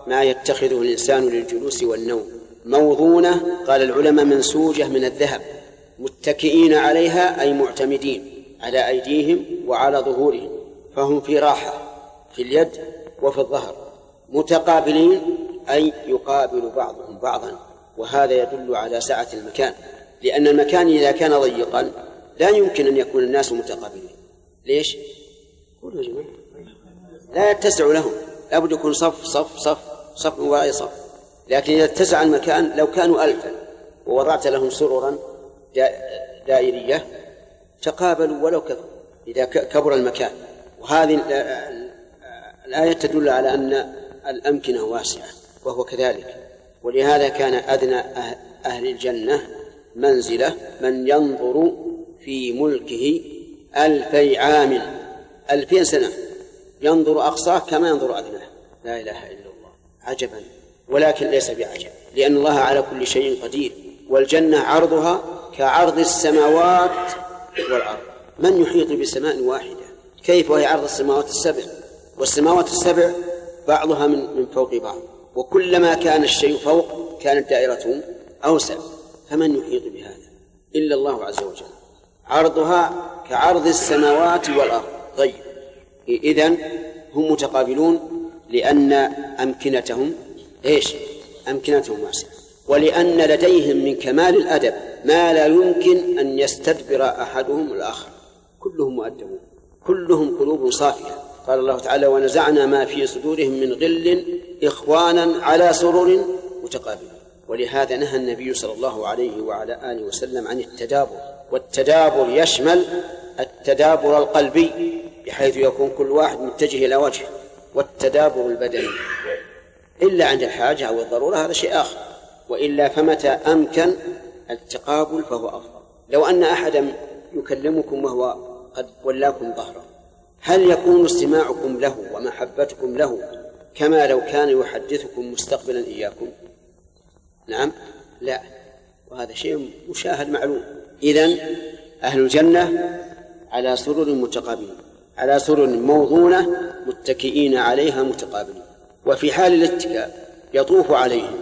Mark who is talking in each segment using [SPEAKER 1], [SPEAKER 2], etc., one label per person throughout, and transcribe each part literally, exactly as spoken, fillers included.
[SPEAKER 1] ما يتخذه الإنسان للجلوس والنوم. موضونة قال العلماء منسوجة من الذهب، متكئين عليها أي معتمدين على أيديهم وعلى ظهورهم، فهم في راحة في اليد وفي الظهر. متقابلين أي يقابل بعضهم بعضا، وهذا يدل على سعة المكان، لأن المكان إذا كان ضيقا لا يمكن أن يكون الناس متقابلين. ليش؟ قولوا يا جماعة، لا يتسع لهم، لابد يكون صف صف صف صف وراء صف. لكن إذا اتسع المكان لو كانوا ألفا ووضعت لهم سررا دائرية تقابلوا ولو كثر إذا كبر المكان. وهذه الآية تدل على أن الأمكنة واسعة، وهو كذلك. ولهذا كان أدنى أهل الجنة منزلة من ينظر في ملكه ألفي عام، ألفين سنة ينظر أقصاه كما ينظر أدناه. لا إله إلا الله، عجبا. ولكن ليس بعجب، لأن الله على كل شيء قدير. والجنة عرضها كعرض السماوات والأرض. من يحيط بسماء واحدة؟ كيف وهي عرض السماوات السبع؟ والسماوات السبع بعضها من من فوق بعض، وكلما كان الشيء فوق كانت دائرته أوسع. فمن يحيط بهذا إلا الله عز وجل. عرضها كعرض السماوات والأرض. طيب، إذن هم متقابلون لأن أمكنتهم إيش؟ أمكنتهم واسعة، ولأن لديهم من كمال الأدب ما لا يمكن أن يستدبر أحدهم الآخر. كلهم مؤدبون، كلهم قلوب صافية. قال الله تعالى: ونزعنا ما في صدورهم من غل إخوانا على سرر متقابلين. ولهذا نهى النبي صلى الله عليه وعلى آله وسلم عن التدابر. والتدابر يشمل التدابر القلبي بحيث يكون كل واحد متجه إلى وجهه، والتدابر البدني إلا عند الحاجة أو الضرورة هذا شيء آخر، وإلا فمتى أمكن التقابل فهو أفضل. لو أن أحدا يكلمكم وهو قد ولاكم ظهره، هل يكون استماعكم له ومحبتكم له كما لو كان يحدثكم مستقبلا إياكم؟ نعم، لا، وهذا شيء مشاهد معلوم. إذن أهل الجنة على سرر متقابلين، على سرر موضونة متكئين عليها متقابلين. وفي حال الاتكاء يطوف عليهم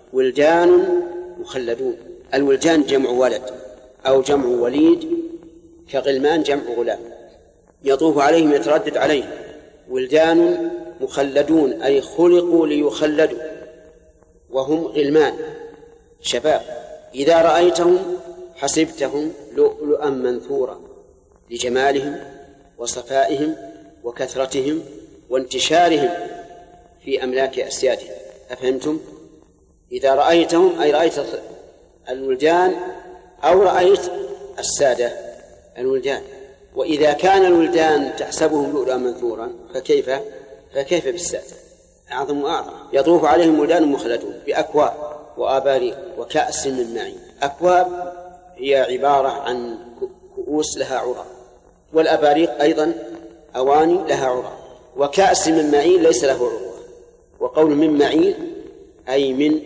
[SPEAKER 1] ولدان مخلدون. الولدان جمع ولد أو جمع وليد، كغلمان جمع غلام. يطوف عليهم يتردد عليهم ولدان مخلدون أي خلقوا ليخلدوا، وهم غلمان شباب. إذا رأيتهم حسبتهم لؤلؤا منثورا لجمالهم وصفائهم وكثرتهم وانتشارهم في أملاك أسيادهم. أفهمتم؟ إذا رأيتهم أي رأيت الولدان أو رأيت السادة الولدان. وإذا كان الولدان تحسبهم لؤلؤا منثورا فكيف فكيف بالسادة؟ أعظم وأعظم. يطوف عليهم ولدان مخلدون بأكواب وآباريق وكأس من معين. أكواب هي عبارة عن كؤوس لها عرى، والأباريق أيضا أواني لها عرى، وكأس من معين ليس له عروة. وقول من معين أي من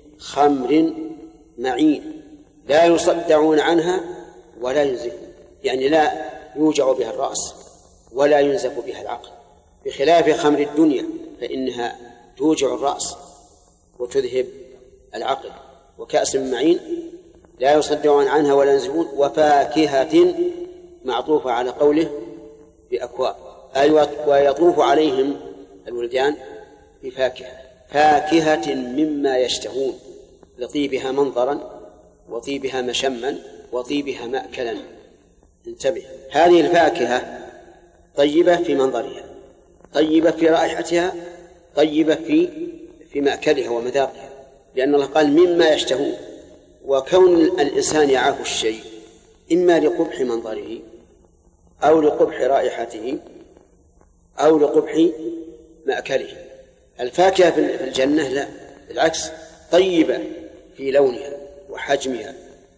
[SPEAKER 1] خمر معين لا يصدعون عنها ولا ينزفون، يعني لا يوجع بها الرأس ولا ينزف بها العقل، بخلاف خمر الدنيا فإنها توجع الرأس وتذهب العقل. وكأس من معين لا يصدعون عنها ولا ينزفون. وفاكهة معطوفة على قوله بأكواب، أي ويطوف عليهم الولدان بفاكهة، فاكهة مما يشتهون، لطيبها منظرا وطيبها مشما وطيبها مأكلا. انتبه، هذه الفاكهة طيبة في منظرها، طيبة في رائحتها، طيبة في في مأكلها ومذاقها، لأن الله قال مما يشتهون. وكون الإنسان يعاف الشيء إما لقبح منظره أو لقبح رائحته أو لقبح مأكله. الفاكهة في الجنة لا، بالعكس، طيبة في لونها وحجمها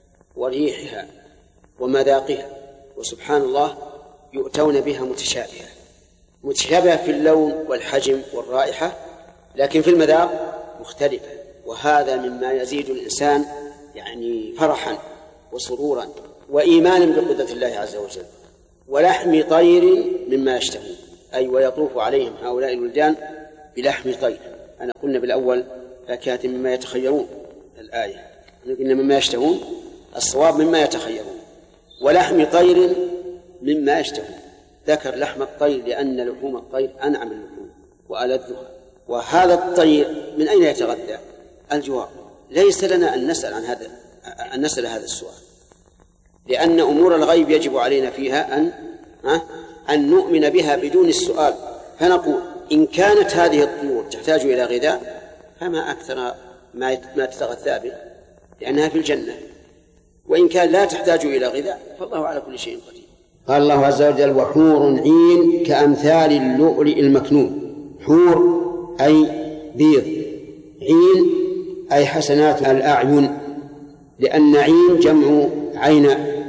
[SPEAKER 1] وريحها ومذاقها. وسبحان الله يؤتون بها متشابهة، متشابهة في اللون والحجم والرائحة، لكن في المذاق مختلفة. وهذا مما يزيد الإنسان يعني فرحا وسرورا وإيمانا بقدرة الله عز وجل. ولحم طير مما يشتهون، أي ويطوف عليهم هؤلاء الولدان بلحم طير. أنا قلنا بالأول فاكهة مما يتخيرون الآية، قلنا مما يشتهون، الصواب مما يتخيرون، ولحم طير مما يشتهون، ذكر لحم الطير لأن لحوم الطير أنعم اللحوم وألذها. وهذا الطير من أين يتغذى؟ الجواب. ليس لنا أن نسأل عن هذا أن نسأل هذا السؤال، لأن أمور الغيب يجب علينا فيها أن أن نؤمن بها بدون السؤال، فنقول إن كانت هذه الطيور تحتاج إلى غذاء فما أكثر ما تتغذى به لأنها في الجنة، وإن كان لا تحتاج إلى غذاء فالله على كل شيء قدير.
[SPEAKER 2] قال الله عز وجل: وحور عين كأمثال اللؤلؤ المكنون. حور أي بيض، عين أي حسنات الأعين، لأن عين جمع عين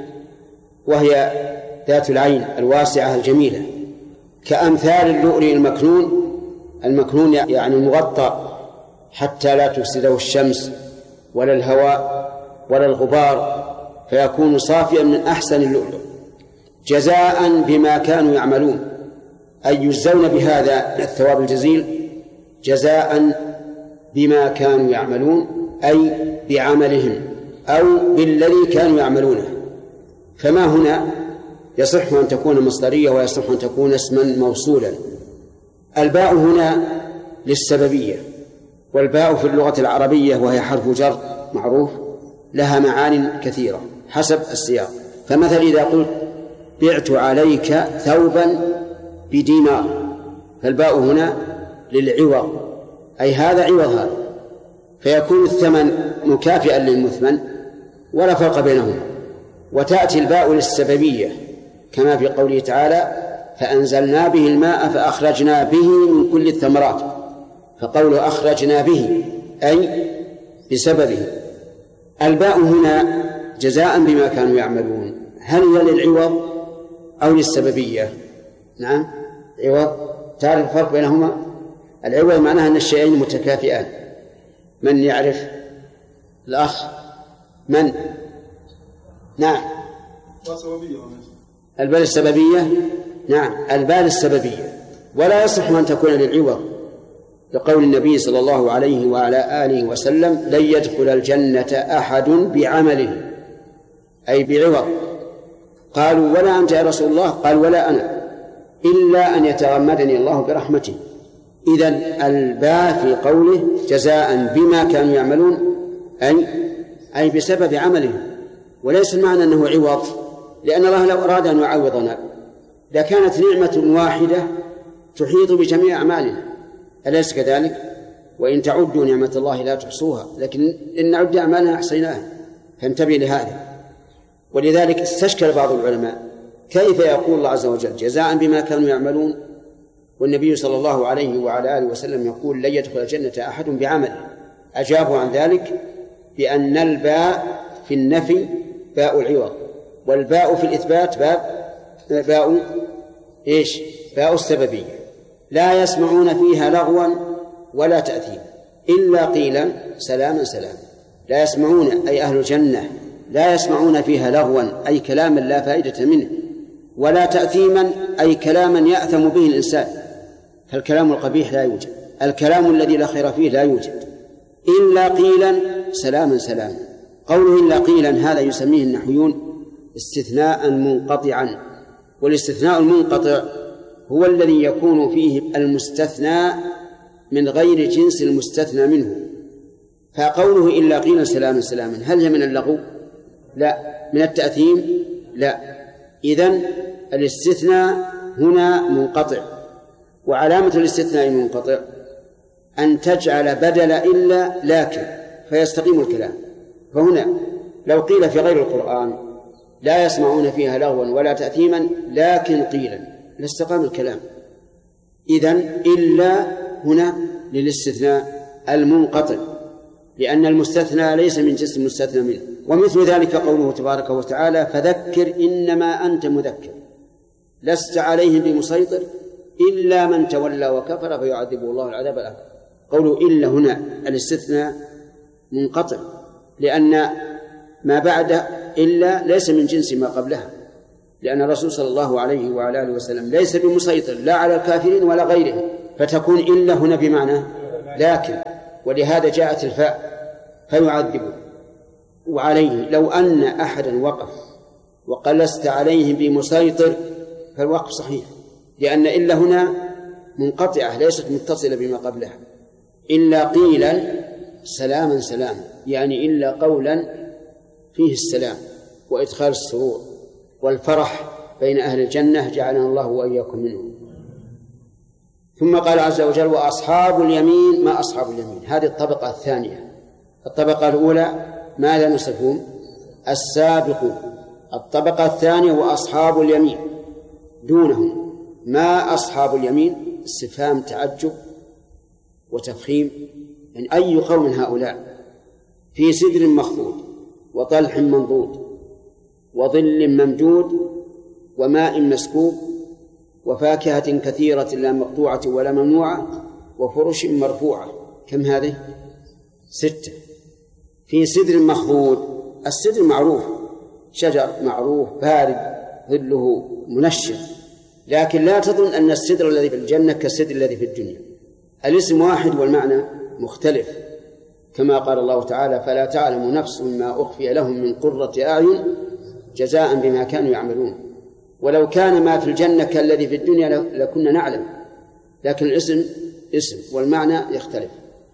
[SPEAKER 2] وهي ذات العين الواسعة الجميلة. كأمثال اللؤلؤ المكنون، المكنون يعني المغطى حتى لا تفسده الشمس ولا الهواء ولا الغبار، فيكون صافيا من أحسن اللؤلؤ، جزاء بما كانوا يعملون، أي يجزون بهذا الثواب الجزيل جزاء بما كانوا يعملون، أي بعملهم أو بالذي كانوا يعملونه. فما هنا يصح أن تكون مصدرية ويصح أن تكون اسما موصولا. الباء هنا للسببية، والباء في اللغة العربية وهي حرف جر معروف لها معان كثيرة حسب السياق. فمثل إذا قلت بعت عليك ثوبا بدينار، فالباء هنا للعوض، أي هذا عوض هذا، فيكون الثمن مكافئا للمثمن ولا فرق بينهما. وتأتي الباء للسببية كما في قوله تعالى: فأنزلنا به الماء فأخرجنا به من كل الثمرات، فقوله أخرجنا به أي بسببه. الباء هنا جزاء بما كانوا يعملون، هل هي للعوض أو للسببية؟ نعم عوض. تعرف الفرق بينهما؟ العوض معناها أن الشيئين متكافئان. من يعرف؟ الأخ من؟ نعم الباء السببية. نعم الباء السببية، ولا يصح أن تكون للعوض، لقول النبي صلى الله عليه وعلى آله وسلم: لن يدخل الجنة أحد بعمله، أي بعوض. قالوا: ولا أنت يا رسول الله؟ قال: ولا أنا، إلا أن يتغمدني الله برحمته. إذن الباء في قوله جزاء بما كانوا يعملون أي أي بسبب عملهم، وليس المعنى أنه عوض، لأن الله لو أراد أن يعوضنا لكانت نعمة واحدة تحيط بجميع أعمالنا، أليس كذلك؟ وإن تعدوا نعمة الله لا تحصوها، لكن إن نعد أعمالنا أحصيناها، فانتبه لهذا. ولذلك استشكل بعض العلماء: كيف يقول الله عز وجل جزاء بما كانوا يعملون والنبي صلى الله عليه وعلى آله وسلم يقول لن يدخل الجنة أحد بعمله؟ أجابوا عن ذلك بأن الباء في النفي باء العوض، والباء في الإثبات باء باء إيش؟ باء السببية. لا يسمعون فيها لغوا ولا تأثيما إلا قيلا سلاما سلاما. لا يسمعون أي أهل الجنة لا يسمعون فيها لغوا أي كلاما لا فائدة منه، ولا تأثيما أي كلاما يأثم به الإنسان، فالكلام القبيح لا يوجد، الكلام الذي لا خير فيه لا يوجد، إلا قيلا سلاما سلاما. قوله إلا قيلا هذا يسميه النحويون استثناء منقطعا، والاستثناء المنقطع هو الذي يكون فيه المستثنى من غير جنس المستثنى منه. فقوله إلا قيلا سلاما سلاما هل هي من اللغو؟ لا. من التأثيم؟ لا. إذن الاستثناء هنا منقطع، وعلامة الاستثناء المنقطع أن تجعل بدل إلا لكن فيستقيم الكلام. فهنا لو قيل في غير القرآن لا يسمعون فيها لغوا ولا تأثيما لكن قيلا لاستقام الكلام. إذن إلا هنا للاستثناء المنقطع، لأن المستثنى ليس من جنس المستثنى منه. ومثل ذلك قوله تبارك وتعالى: فذكر إنما أنت مذكر لست عليهم بمسيطر إلا من تولى وكفر فيعذبه الله العذاب الأكبر. قوله إلا هنا الاستثناء منقطع، لأن ما بعد إلا ليس من جنس ما قبلها، لأن الرسول صلى الله عليه وعلى آله وسلم ليس بمسيطر لا على الكافرين ولا غيرهم، فتكون إلا هنا بمعنى لكن ولهذا جاءت الفاء فيعذبه. وعليه لو أن أحدا وقف وقال لست عليه بمسيطر فالوقف صحيح، لأن إلا هنا منقطعة ليست متصلة بما قبلها. إلا قيلا سلاما سلاما، يعني إلا قولا فيه السلام وإدخال السرور والفرح بين أهل الجنة، جعلنا الله وإياكم منهم. ثم قال عز وجل وأصحاب اليمين. ما أصحاب اليمين؟ هذه الطبقة الثانية. الطبقة الأولى ماذا نصفون؟ السابقون. الطبقة الثانية وأصحاب اليمين دونهم. ما أصحاب اليمين؟ استفهام تعجب وتفخيم، يعني أي قوم هؤلاء؟ في سدر مخضود وطلح منضود وظل ممدود وماء مسكوب وفاكهة كثيرة لا مقطوعة ولا ممنوعة وفرش مرفوعة. كم هذه؟ ستة. في سدر مخضود. السدر معروف، شجر معروف بارد ظله منشر، لكن لا تظن أن السدر الذي في الجنة كالسدر الذي في الدنيا. الاسم واحد والمعنى مختلف، كما قال الله تعالى فلا تعلم نفس ما أخفي لهم من قرة أعين جزاء بما كانوا يعملون. ولو كان ما في الجنة كالذي في الدنيا لكنا نعلم، لكن الاسم اسم والمعنى يختلف،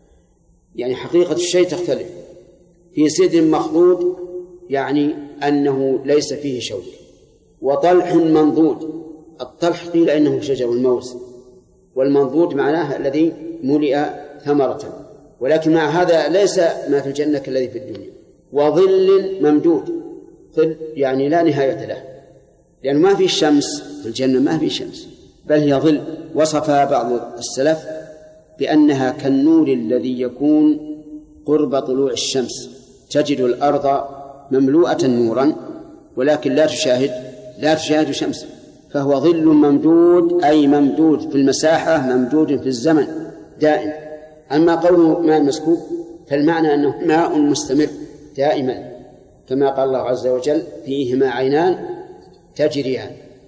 [SPEAKER 2] يعني حقيقة الشيء تختلف. في سدر مخضود يعني أنه ليس فيه شوك. وطلح منضود. الطلح قيل إنه شجر الموز، والمنضود معناه الذي ملئ ثمرة، ولكن مع هذا ليس ما في الجنة كالذي في الدنيا. وظل ممدود. ظل يعني لا نهاية له، لأنه ما في شمس في الجنة، ما في شمس بل هي ظل. وصفها بعض السلف بأنها كالنور الذي يكون قرب طلوع الشمس، تجد الأرض مملوءة نورا ولكن لا تشاهد لا تشاهد شمسا، فهو ظل ممدود أي ممدود في المساحة ممدود في الزمن دائم. أما قوله ماء مسكوب فالمعنى أنه ماء مستمر دائما، كما قال الله عز وجل فيهما عينان تجريان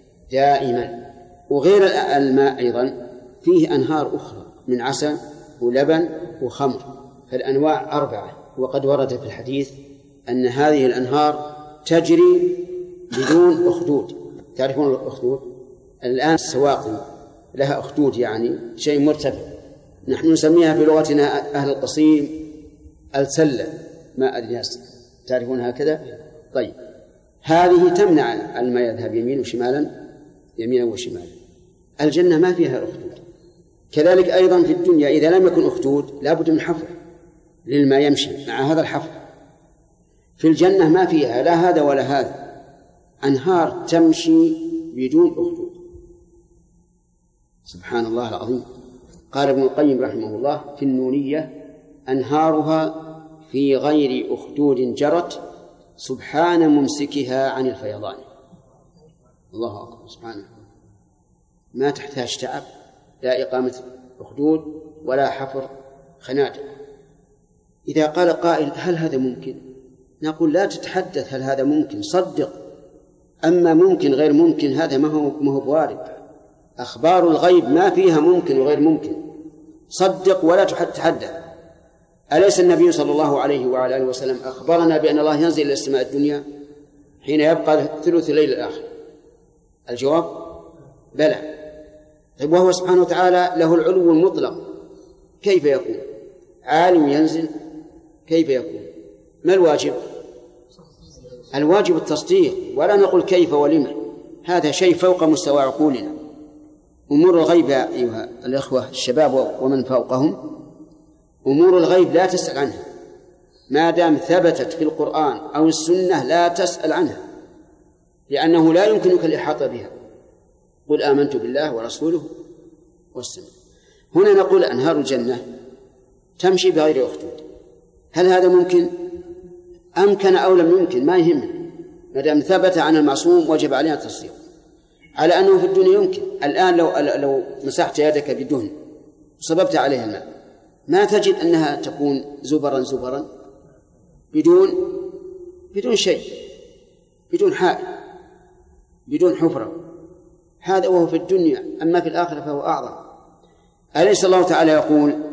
[SPEAKER 2] دائما. وغير الماء أيضا فيه أنهار أخرى من عسل ولبن وخمر، فالأنواع أربعة. وقد ورد في الحديث أن هذه الأنهار تجري بدون أخدود. تعرفون الأخدود؟ الآن السواقي لها أخدود، يعني شيء مرتفع، نحن نسميها في لغتنا أهل القصيم السلة، ما أدري تعرفون هكذا؟ طيب، هذه تمنع الماء يذهب يمين وشمالا يمينا وشمالا. الجنة ما فيها أخدود. كذلك أيضا في الدنيا إذا لم يكن أخدود لا بد من حفر للماء يمشي مع هذا الحفر. في الجنة ما فيها لا هذا ولا هذا، أنهار تمشي بدون أخدود. سبحان الله العظيم. قال ابن القيم رحمه الله في النونية أنهارها في غير أخدود جرت سبحان ممسكها عن الفيضان. الله أكبر، سبحانه، ما تحتاج تعب، لا إقامة أخدود ولا حفر خنادق. إذا قال قائل هل هذا ممكن؟ نقول لا تتحدث هل هذا ممكن، صدق. أما ممكن غير ممكن هذا ما هو ما هو بوارد. أخبار الغيب ما فيها ممكن وغير ممكن، صدق ولا تتحدث. أليس النبي صلى الله عليه وعلى آله وسلم أخبرنا بأن الله ينزل إلى السماء الدنيا حين يبقى ثلث الليل الآخر؟ الجواب بلى. طيب وهو سبحانه وتعالى له العلو المطلق، كيف يكون عالم ينزل؟ كيف يكون؟ ما الواجب؟ الواجب التصديق، ولا نقول كيف ولما، هذا شيء فوق مستوى عقولنا. أمور الغيب أيها الأخوة الشباب ومن فوقهم، أمور الغيب لا تسأل عنها، ما دام ثبتت في القرآن أو السنة لا تسأل عنها، لأنه لا يمكنك الإحاطة بها. قل آمنت بالله ورسوله واستمع. هنا نقول أنهار الجنة تمشي بغير أخدود، هل هذا ممكن؟ أمكن أو لم يمكن ما يهمنا، ما دام ثبت عن المعصوم وجب علينا التصديق. على أنه في الدنيا يمكن. الآن لو لو مسحت يدك بدهن وصببت عليها الماء ما تجد أنها تكون زبرا زبرا بدون بدون شيء، بدون حائل، بدون حفرة. هذا وهو في الدنيا، أما في الآخرة فهو أعظم. أليس الله تعالى يقول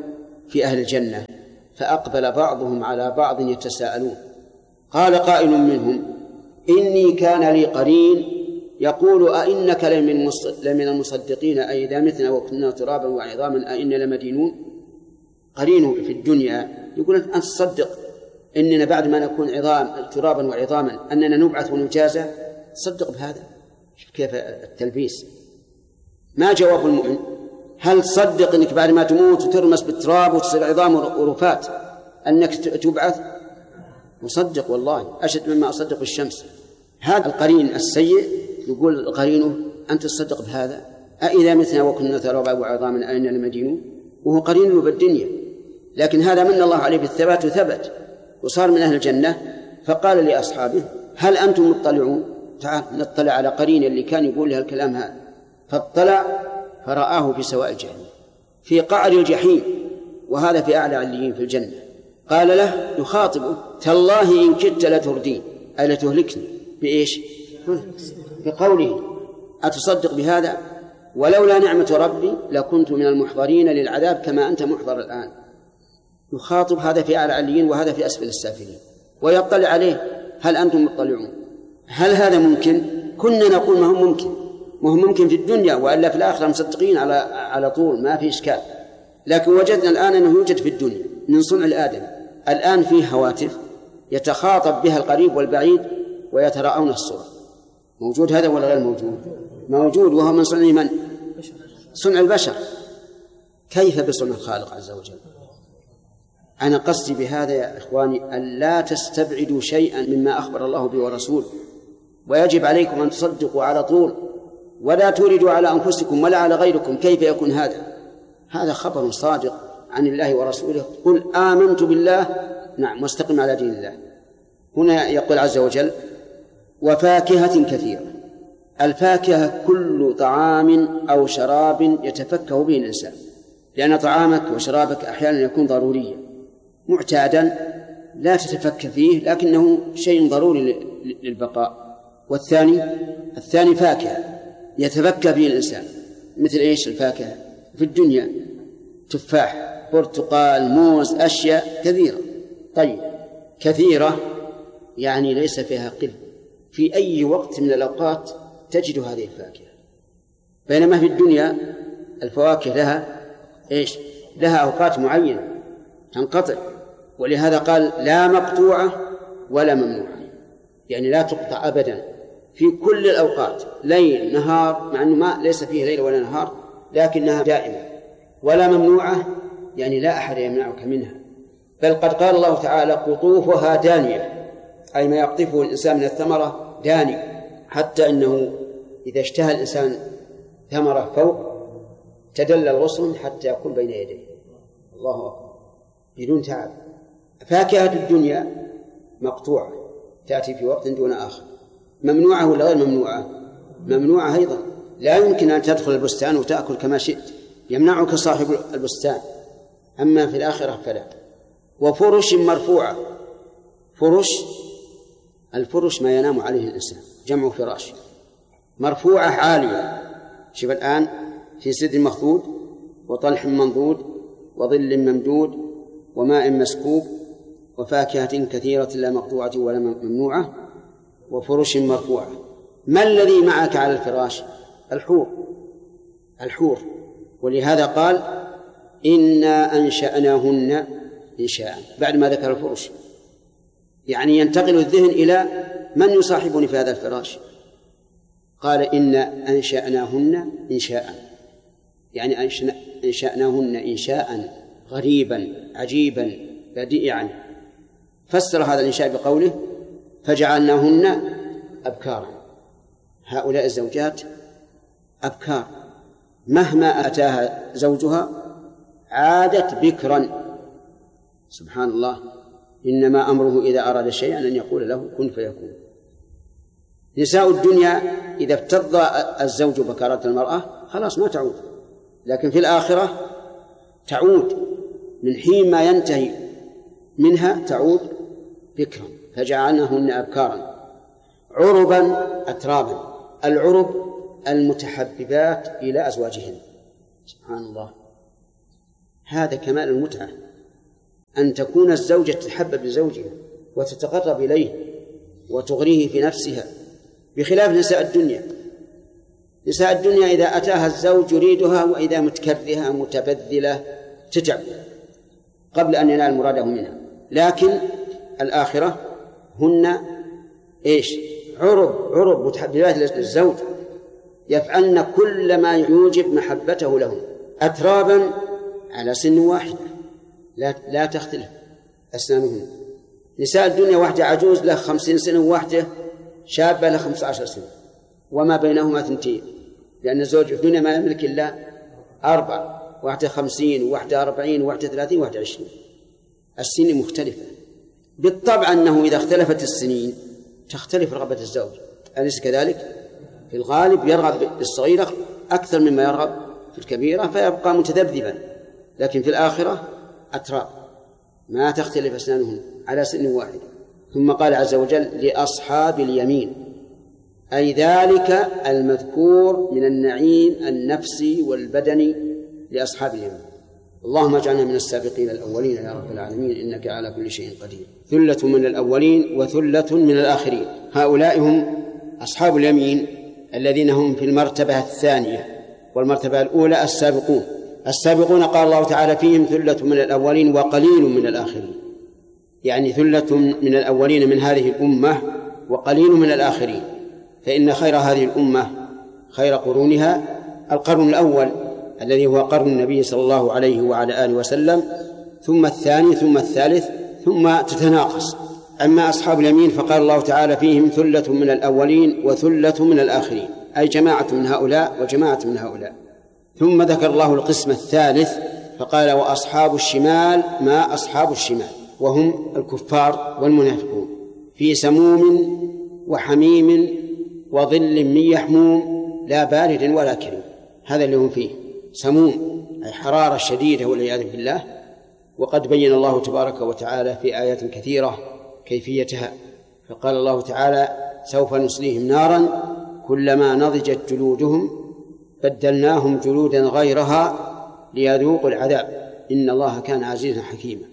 [SPEAKER 2] في أهل الجنة فأقبل بعضهم على بعض يتساءلون. قال قائل منهم: إني كان لي قرين يقول أئنك لمن المصدقين أي إذا متنا وكنا ترابا وعظاما أئنا لمدينون. قرينه في الدنيا يقول: أنت تصدق إننا بعد ما نكون عظام ترابا وعظاما أننا نبعث ونجازى؟ تصدق بهذا؟ كيف التلبيس؟ ما جواب المؤمن؟ هل تصدق أنك بعد ما تموت وترمس بالتراب وتصير عظام ورفات أنك تبعث؟ مصدق والله، أشد مما أصدق بالشمس. هذا القرين السيء يقول قرينه: أنت تصدق بهذا؟ أإذا مثنا وكنا ترابا وعظاما أئنا لمدينون؟ وهو قرين له بالدنيا، لكن هذا من الله عليه بالثبات وثبت وصار من أهل الجنة. فقال لأصحابه: هل أنتم مطلعون؟ تعال نطلع على قرين اللي كان يقول لها الكلام هذا. فاطلع فرآه في سواء الجحيم في قعر الجحيم، وهذا في أعلى عليين في الجنة. قال له يخاطبه: تالله إن كدت لتردين أي لتهلكني. بإيش؟ بقوله: أتصدق بهذا؟ ولولا نعمة ربي لكنت من المحضرين للعذاب كما أنت محضر الآن. يخاطب هذا في أعلى عليين وهذا في أسفل السافلين، ويطلع عليه: هل أنتم مطلعون؟ هل هذا ممكن؟ كنا نقول ما هو ممكن، ما هو ممكن في الدنيا، وإلا في الآخرة مصدقين على على طول ما في إشكال. لكن وجدنا الآن أنه يوجد في الدنيا من صنع الآدم. الآن فيه هواتف يتخاطب بها القريب والبعيد ويتراءون الصور. موجود هذا ولا غير موجود؟ موجود، وهو من صنع من؟ صنع البشر. كيف بصنع الخالق عز وجل؟ أنا قصدي بهذا يا إخواني أن لا تستبعدوا شيئا مما أخبر الله به ورسوله، ويجب عليكم أن تصدقوا على طول، ولا توردوا على أنفسكم ولا على غيركم. كيف يكون هذا؟ هذا خبر صادق عن الله ورسوله: قل آمنت بالله نعم واستقم على دين الله. هنا يقول عز وجل: وفاكهة كثيرة. الفاكهة كل طعام أو شراب يتفكه به الإنسان، لأن طعامك وشرابك أحيانا يكون ضروريا معتادا لا تتفكر فيه، لكنه شيء ضروري للبقاء. والثاني الثاني فاكهة يتفكه به الإنسان، مثل إيش الفاكهة في الدنيا؟ تفاح، برتقال، موز، أشياء كثيرة. طيب كثيرة يعني ليس فيها قل، في أي وقت من الأوقات تجد هذه الفاكهة، بينما في الدنيا الفواكه لها إيش؟ لها أوقات معينة تنقطع. ولهذا قال: لا مقطوعة ولا ممنوعة، يعني لا تقطع أبدا في كل الأوقات، ليل نهار، مع أنه ما ليس فيه ليل ولا نهار لكنها دائمة. ولا ممنوعة يعني لا أحد يمنعك منها، بل قد قال الله تعالى: قطوفها دانية، أي ما يقطفه الإنسان من الثمرة داني، حتى أنه إذا اشتهى الإنسان ثمرة فوق تدلى الغصن حتى يكون بين يديه. الله أكبر، بدون تعب. فاكهة الدنيا مقطوعة تأتي في وقت دون آخر. ممنوعة ولا غير ممنوعة؟ ممنوعة أيضا، لا يمكن أن تدخل البستان وتأكل كما شئت، يمنعك صاحب البستان. أما في الآخرة فلا. وفرش مرفوعة. فرش، الفرش ما ينام عليه الإنسان، جمع فراش. مرفوعة عالية، شوف الآن: في سدر مخضود وطلح منضود وظل ممدود وماء مسكوب وفاكهة كثيرة لا مقطوعة ولا ممنوعة وفرش مرفوعة. ما الذي معك على الفراش؟ الحور، الحور. ولهذا قال: إنا أنشأناهن إنشاء، بعد ما ذكر الفرش. يعني ينتقل الذهن إلى من يصاحبني في هذا الفراش. قال: إنا أنشأناهن إنشاء، يعني أنشأناهن إنشاء غريبا عجيبا بديعا. فسر هذا الإنشاء بقوله: فجعلناهن أبكارا. هؤلاء الزوجات أبكار، مهما أتاها زوجها عادت بكرا. سبحان الله، إنما أمره إذا أراد شيئا أن يقول له كن فيكون. نساء الدنيا إذا ابتض الزوج بكارة المرأة خلاص ما تعود، لكن في الآخرة تعود من حين ما ينتهي منها، تعود بكرا. فجعلناهن أبكارا عربا أترابا. العرب المتحببات إلى أزواجهن. سبحان الله، هذا كمال المتعة، أن تكون الزوجة تتحبب لزوجها وتتقرب إليه وتغريه في نفسها، بخلاف نساء الدنيا. نساء الدنيا إذا أتاها الزوج يريدها، وإذا متكرهة متبذلة تتعب قبل أن ينال مراده منها. لكن الآخرة هن إيش؟ عرب عرب متحببات للزوج، يفعلن كل ما يوجب محبته لهم، أترابا على سن واحدة لا, لا تختلف أسنانهن. نساء الدنيا واحدة عجوز له خمسين سنة، وواحدة شابة له خمس عشر سنة، وما بينهما ثنتين، لأن الزوج في الدنيا ما يملك إلا أربع، واحدة خمسين وواحدة أربعين وواحدة ثلاثين وواحدة عشرين. السن مختلفة. بالطبع أنه إذا اختلفت السنين تختلف رغبة الزوج، أليس كذلك؟ في الغالب يرغب بالصغيرة أكثر مما يرغب في الكبيرة، فيبقى متذبذبا. لكن في الآخرة أتراب ما تختلف أسنانهم على سن واحد. ثم قال عز وجل لأصحاب اليمين، أي ذلك المذكور من النعيم النفسي والبدني لأصحاب اليمين. اللهم اجعلنا من السابقين الأولين يا رب العالمين، إنك على كل شيء قدير. ثلة من الأولين وثلة من الآخرين، هؤلاء هم أصحاب اليمين الذين هم في المرتبة الثانية، والمرتبة الأولى السابقون. السابقون قال الله تعالى فيهم ثلة من الأولين وقليل من الآخرين، يعني ثلة من الأولين من هذه الأمة وقليل من الآخرين. فإن خير هذه الأمة خير قرونها القرن الأول الذي هو قرن النبي صلى الله عليه وعلى آله وسلم، ثم الثاني، ثم الثالث، ثم تتناقص. أما أصحاب اليمين فقال الله تعالى فيهم ثلة من الأولين وثلة من الآخرين، أي جماعة من هؤلاء وجماعة من هؤلاء. ثم ذكر الله القسم الثالث فقال وأصحاب الشمال ما أصحاب الشمال، وهم الكفار والمنافقون، في سموم وحميم وظل من يحموم لا بارد ولا كريم. هذا اللي هم فيه، سموم أي حرارة شديدة والعياذ بالله. وقد بين الله تبارك وتعالى في آيات كثيرة كيفيتها، فقال الله تعالى سوف نصليهم نارا كلما نضجت جلودهم بدلناهم جلودا غيرها ليذوقوا العذاب إن الله كان عزيزا حكيما.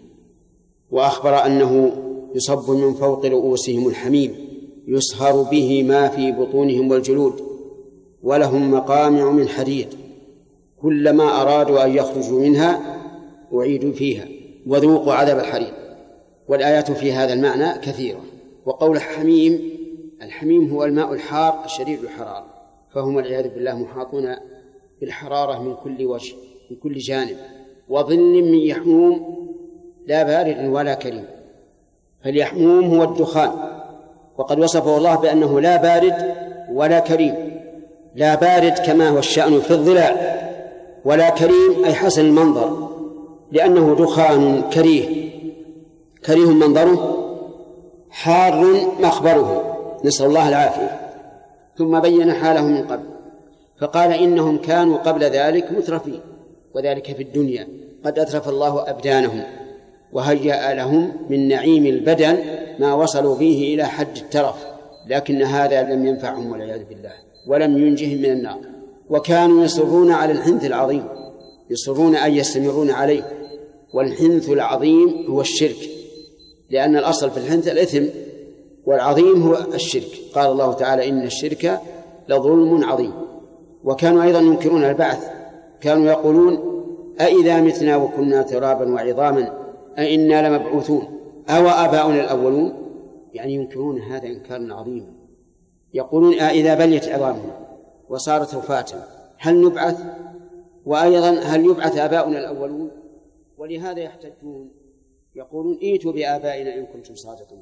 [SPEAKER 2] وأخبر أنه يصب من فوق رؤوسهم الحميم يصهر به ما في بطونهم والجلود، ولهم مقامع من حديد كلما أرادوا أن يخرجوا منها أعيدوا فيها وذوقوا عذاب الحريق. والآيات في هذا المعنى كثيرة. وقول حميم، الحميم هو الماء الحار الشديد الحرارة، فهم والعياذ بالله محاطون بالحرارة من كل وجه من كل جانب. وظل من يحموم لا بارد ولا كريم، فاليحموم هو الدخان، وقد وصفه الله بأنه لا بارد ولا كريم. لا بارد كما هو الشأن في الظلال، ولا كريم أي حسن المنظر لأنه دخان كريه كريه منظره حار مخبره، نسأل الله العافية. ثم بين حاله من قبل فقال إنهم كانوا قبل ذلك مترفين، وذلك في الدنيا قد أترف الله أبدانهم وهيأ لهم من نعيم البدن ما وصلوا به إلى حد الترف، لكن هذا لم ينفعهم والعياذ بالله ولم ينجهم من النار. وكانوا يصرون على الحنث العظيم، يصرون أن يستمرون عليه. والحنث العظيم هو الشرك، لأن الأصل في الحنث الإثم، والعظيم هو الشرك. قال الله تعالى إن الشرك لظلم عظيم. وكانوا أيضا ينكرون البعث، كانوا يقولون أإذا متنا وكنا ترابا وعظاما أإنا لمبعوثون أو آباؤنا الأولون، يعني ينكرون هذا إنكارا عظيما. يقولون أإذا بليت عظامنا وصارت رفاتا هل نبعث، وأيضا هل يبعث آباؤنا الأولون. ولهذا يحتجون يقولون ائتوا بآبائنا إن كنتم صادقين.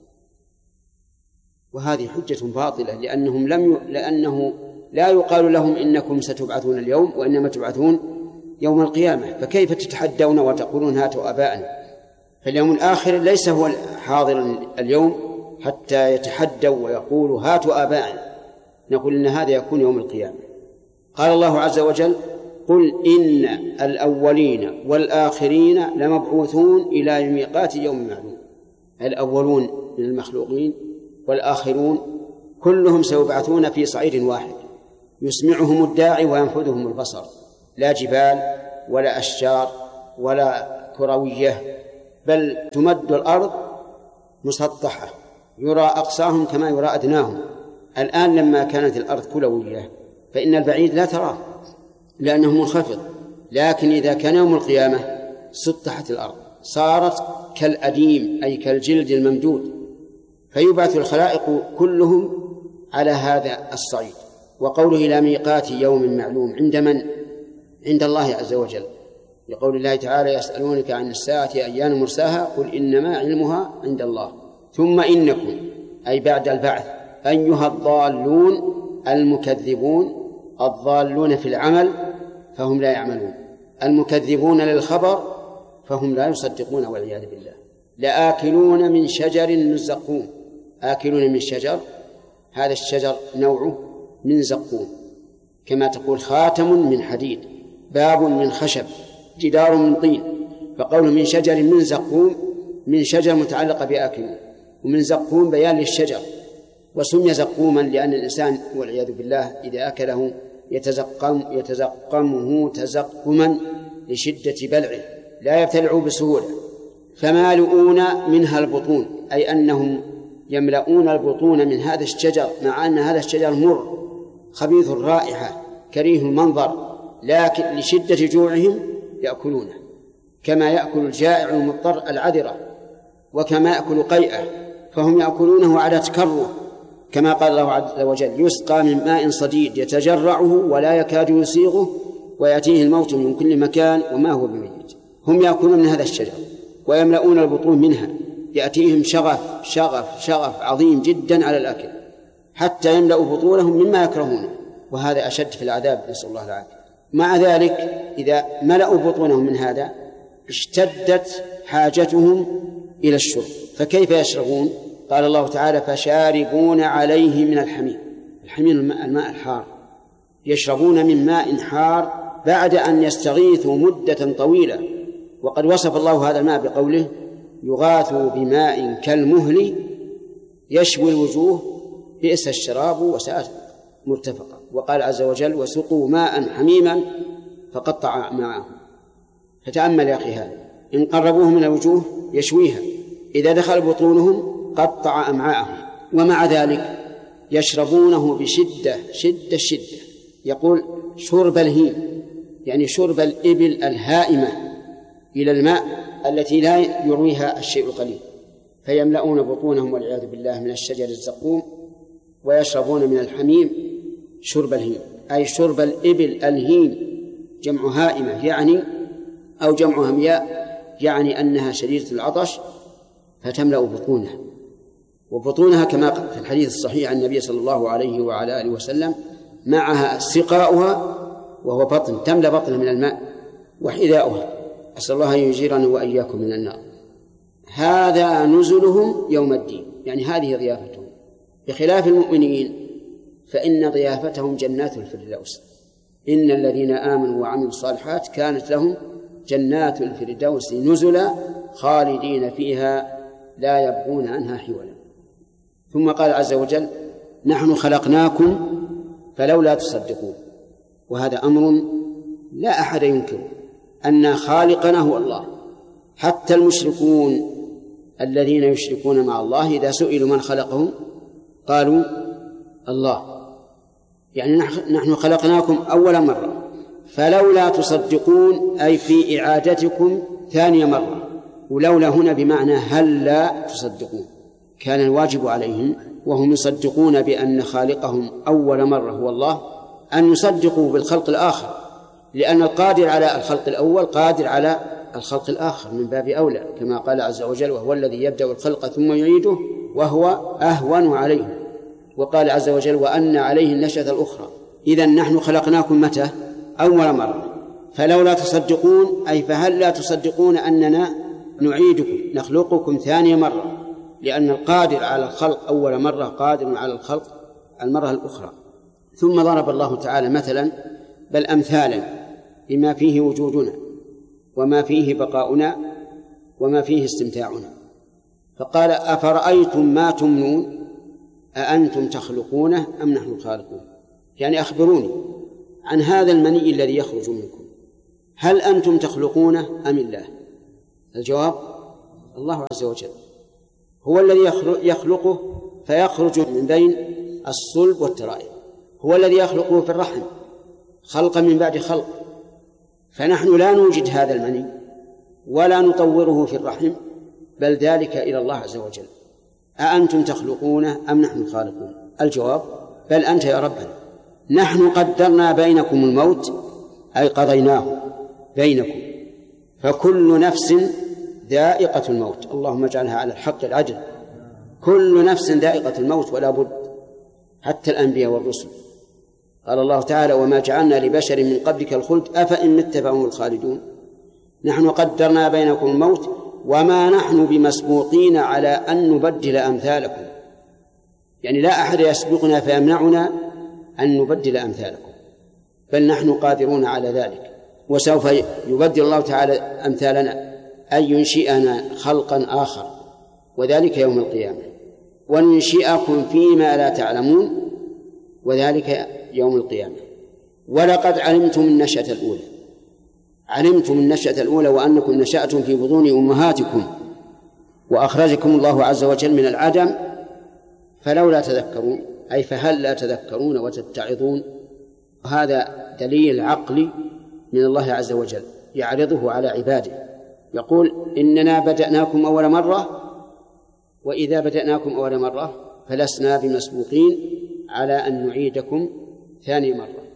[SPEAKER 2] وهذه حجة باطلة، لأنهم لم ي... لأنه لا يقال لهم إنكم ستبعثون اليوم، وإنما تبعثون يوم القيامة، فكيف تتحدون وتقولون هاتوا آباءنا؟ فاليوم الآخر ليس هو حاضر اليوم حتى يتحدوا ويقولوا هاتوا آباءنا. نقول إن هذا يكون يوم القيامة. قال الله عز وجل قل إن الأولين والآخرين لمبعوثون إلى ميقات يوم معلوم. الأولون من المخلوقين والآخرون كلهم سيبعثون في صعيد واحد يسمعهم الداعي وينفذهم البصر، لا جبال ولا أشجار ولا كروية، بل تمد الأرض مسطحة يرى أقصاهم كما يرى أدناهم. الآن لما كانت الأرض كروية فإن البعيد لا تراه لأنه منخفض، لكن إذا كان يوم القيامة سطحت الأرض صارت كالأديم أي كالجلد الممدود، فيبعث الخلائق كلهم على هذا الصعيد. وقوله إلى ميقات يوم معلوم عند من؟ عند الله عز وجل، لقول الله تعالى يسألونك عن الساعة أيان مرساها قل إنما علمها عند الله. ثم إنكم أي بعد البعث أيها الضالون المكذبون، الضالون في العمل فهم لا يعملون، المكذبون للخبر فهم لا يصدقون والعياذ بالله. لآكلون من شجر من زقوم، آكلون من شجر، هذا الشجر نوعه من زقوم، كما تقول خاتم من حديد، باب من خشب، جدار من طين، فقوله من شجر من زقوم من شجر متعلقة بآكلون، ومن زقوم بيان للشجر. وسمي زقوما لأن الإنسان والعياذ بالله إذا أكله يتزقم يتزقمه تزقما لشدة بلعه، لا يبتلع بسهولة. فمالؤون منها البطون، أي أنهم يملؤون البطون من هذا الشجر، مع أن هذا الشجر مر خبيث الرائحة كريه المنظر، لكن لشدة جوعهم يأكلونه، كما يأكل الجائع المضطر العذرة، وكما يأكل قيئة، فهم يأكلونه على تكره، كما قال الله عز وجل يسقى من ماء صديد يتجرعه ولا يكاد يسيغه ويأتيه الموت من كل مكان وما هو بميت. هم يأكلون من هذا الشجر ويملؤون البطون منها، يأتيهم شغف شغف شغف عظيم جدا على الأكل، حتى يملأوا بطونهم مما يكرهونه، وهذا أشد في العذاب، نسأل الله العافية. مع ذلك إذا ملأوا بطونهم من هذا اشتدت حاجتهم إلى الشرب، فكيف يشربون؟ قال الله تعالى فشاربون عليه من الحميم. الحميم الماء, الماء الحار، يشربون من ماء حار بعد أن يستغيثوا مدة طويلة. وقد وصف الله هذا الماء بقوله يغاث بماء كالمهل يشوي الوجوه بئس الشراب وساءت مرتفقا. وقال عز وجل وسقوا ماء حميما فقطع معهم. فتأمل يا أخي هذا، إن قربوه من الوجوه يشويها، إذا دخل بطونهم قطع أمعاءهم، ومع ذلك يشربونه بشدة شدة شدة. يقول شرب الهيم، يعني شرب الإبل الهائمة إلى الماء التي لا يرويها الشيء القليل، فيملؤون بطونهم والعياذ بالله من الشجر الزقوم، ويشربون من الحميم شرب الهيم، أي شرب الإبل الهيم، جمع هائمة يعني أو جمع همياء، يعني أنها شديدة العطش فتملأ بطونها. وبطونها كما في الحديث الصحيح عن النبي صلى الله عليه وعلى آله وسلم معها سقاؤها وهو بطن، تملأ بطنها من الماء وحذاؤها. أسأل الله أن يجيرنا وإياكم من النار. هذا نزلهم يوم الدين، يعني هذه ضيافتهم، بخلاف المؤمنين فإن ضيافتهم جنات الفردوس. إن الذين آمنوا وعملوا الصالحات كانت لهم جنات الفردوس نزلا خالدين فيها لا يبغون عنها حولا. ثم قال عز وجل نحن خلقناكم فلولا تصدقون. وهذا أمر لا أحد ينكره، أن خالقنا هو الله. حتى المشركون الذين يشركون مع الله إذا سئلوا من خلقهم قالوا الله، يعني نحن خلقناكم أول مرة فلولا تصدقون، أي في إعادتكم ثانية مرة. ولولا هنا بمعنى هل لا تصدقون، كان الواجب عليهم وهم يصدقون بأن خالقهم أول مرة هو الله أن يصدقوا بالخلق الآخر، لأن القادر على الخلق الأول قادر على الخلق الآخر من باب أولى، كما قال عز وجل وهو الذي يبدأ الخلق ثم يعيده وهو أهون عليه. وقال عز وجل وأن عليه النشأة الأخرى. إذن نحن خلقناكم متى؟ أول مرة. فلولا تصدقون، أي فهل لا تصدقون أننا نعيدكم نخلقكم ثانية مرة، لأن القادر على الخلق أول مرة قادر على الخلق المرة الأخرى. ثم ضرب الله تعالى مثلا بل أمثالا بما فيه وجودنا وما فيه بقاؤنا وما فيه استمتاعنا، فقال أفرأيتم ما تمنون أأنتم تخلقونه أم نحن الخالقون؟ يعني أخبروني عن هذا المني الذي يخرج منكم، هل أنتم تخلقونه أم الله؟ الجواب الله عز وجل هو الذي يخلقه فيخرج من بين الصلب والترائب، هو الذي يخلقه في الرحم خلقا من بعد خلق، فنحن لا نوجد هذا المني ولا نطوره في الرحم، بل ذلك إلى الله عز وجل. أأنتم تخلقونه أم نحن الخالقون؟ الجواب بل أنت يا ربنا، نحن قدرنا بينكم الموت أي قضيناه بينكم، فكل نفس ذائقة الموت، اللهم اجعلها على الحق العدل، كل نفس ذائقة الموت ولا بد، حتى الأنبياء والرسل. قال الله تعالى وما جعلنا لبشر من قبلك الخلد أفإن مت فهم الخالدون. نحن قدرنا بينكم الموت وما نحن بمسبوقين على أن نبدل أمثالكم، يعني لا أحد يسبقنا فيمنعنا أن نبدل أمثالكم، بل نحن قادرون على ذلك، وسوف يبدل الله تعالى أمثالنا أن ينشئنا خلقا آخر، وذلك يوم القيامة، وننشئكم فيما لا تعلمون، وذلك يوم القيامة. ولقد علمتم النشأة الأولى، علمتم النشأة الأولى وأنكم نشأتم في بطون أمهاتكم وأخرجكم الله عز وجل من العدم، فلولا تذكرون أي فهل لا تذكرون وتتعظون. وهذا دليل عقلي من الله عز وجل يعرضه على عباده، يقول إننا بدأناكم أول مرة، وإذا بدأناكم أول مرة فلسنا بمسبوقين على أن نعيدكم ثاني مرة.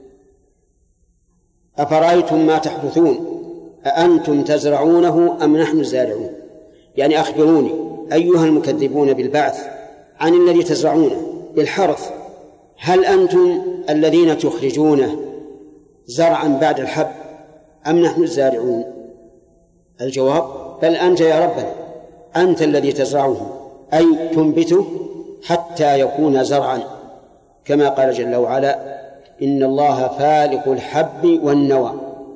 [SPEAKER 2] أفرأيتم ما تحدثون أأنتم تزرعونه أم نحن الزارعون؟ يعني أخبروني أيها المكذبون بالبعث عن الذي تزرعونه بالحرث، هل أنتم الذين تخرجونه زرعا بعد الحب أم نحن الزارعون؟ الجواب بل أنت يا ربنا، أنت الذي تزرعه أي تنبته حتى يكون زرعا، كما قال جل وعلا إن الله فالق الحب والنوى،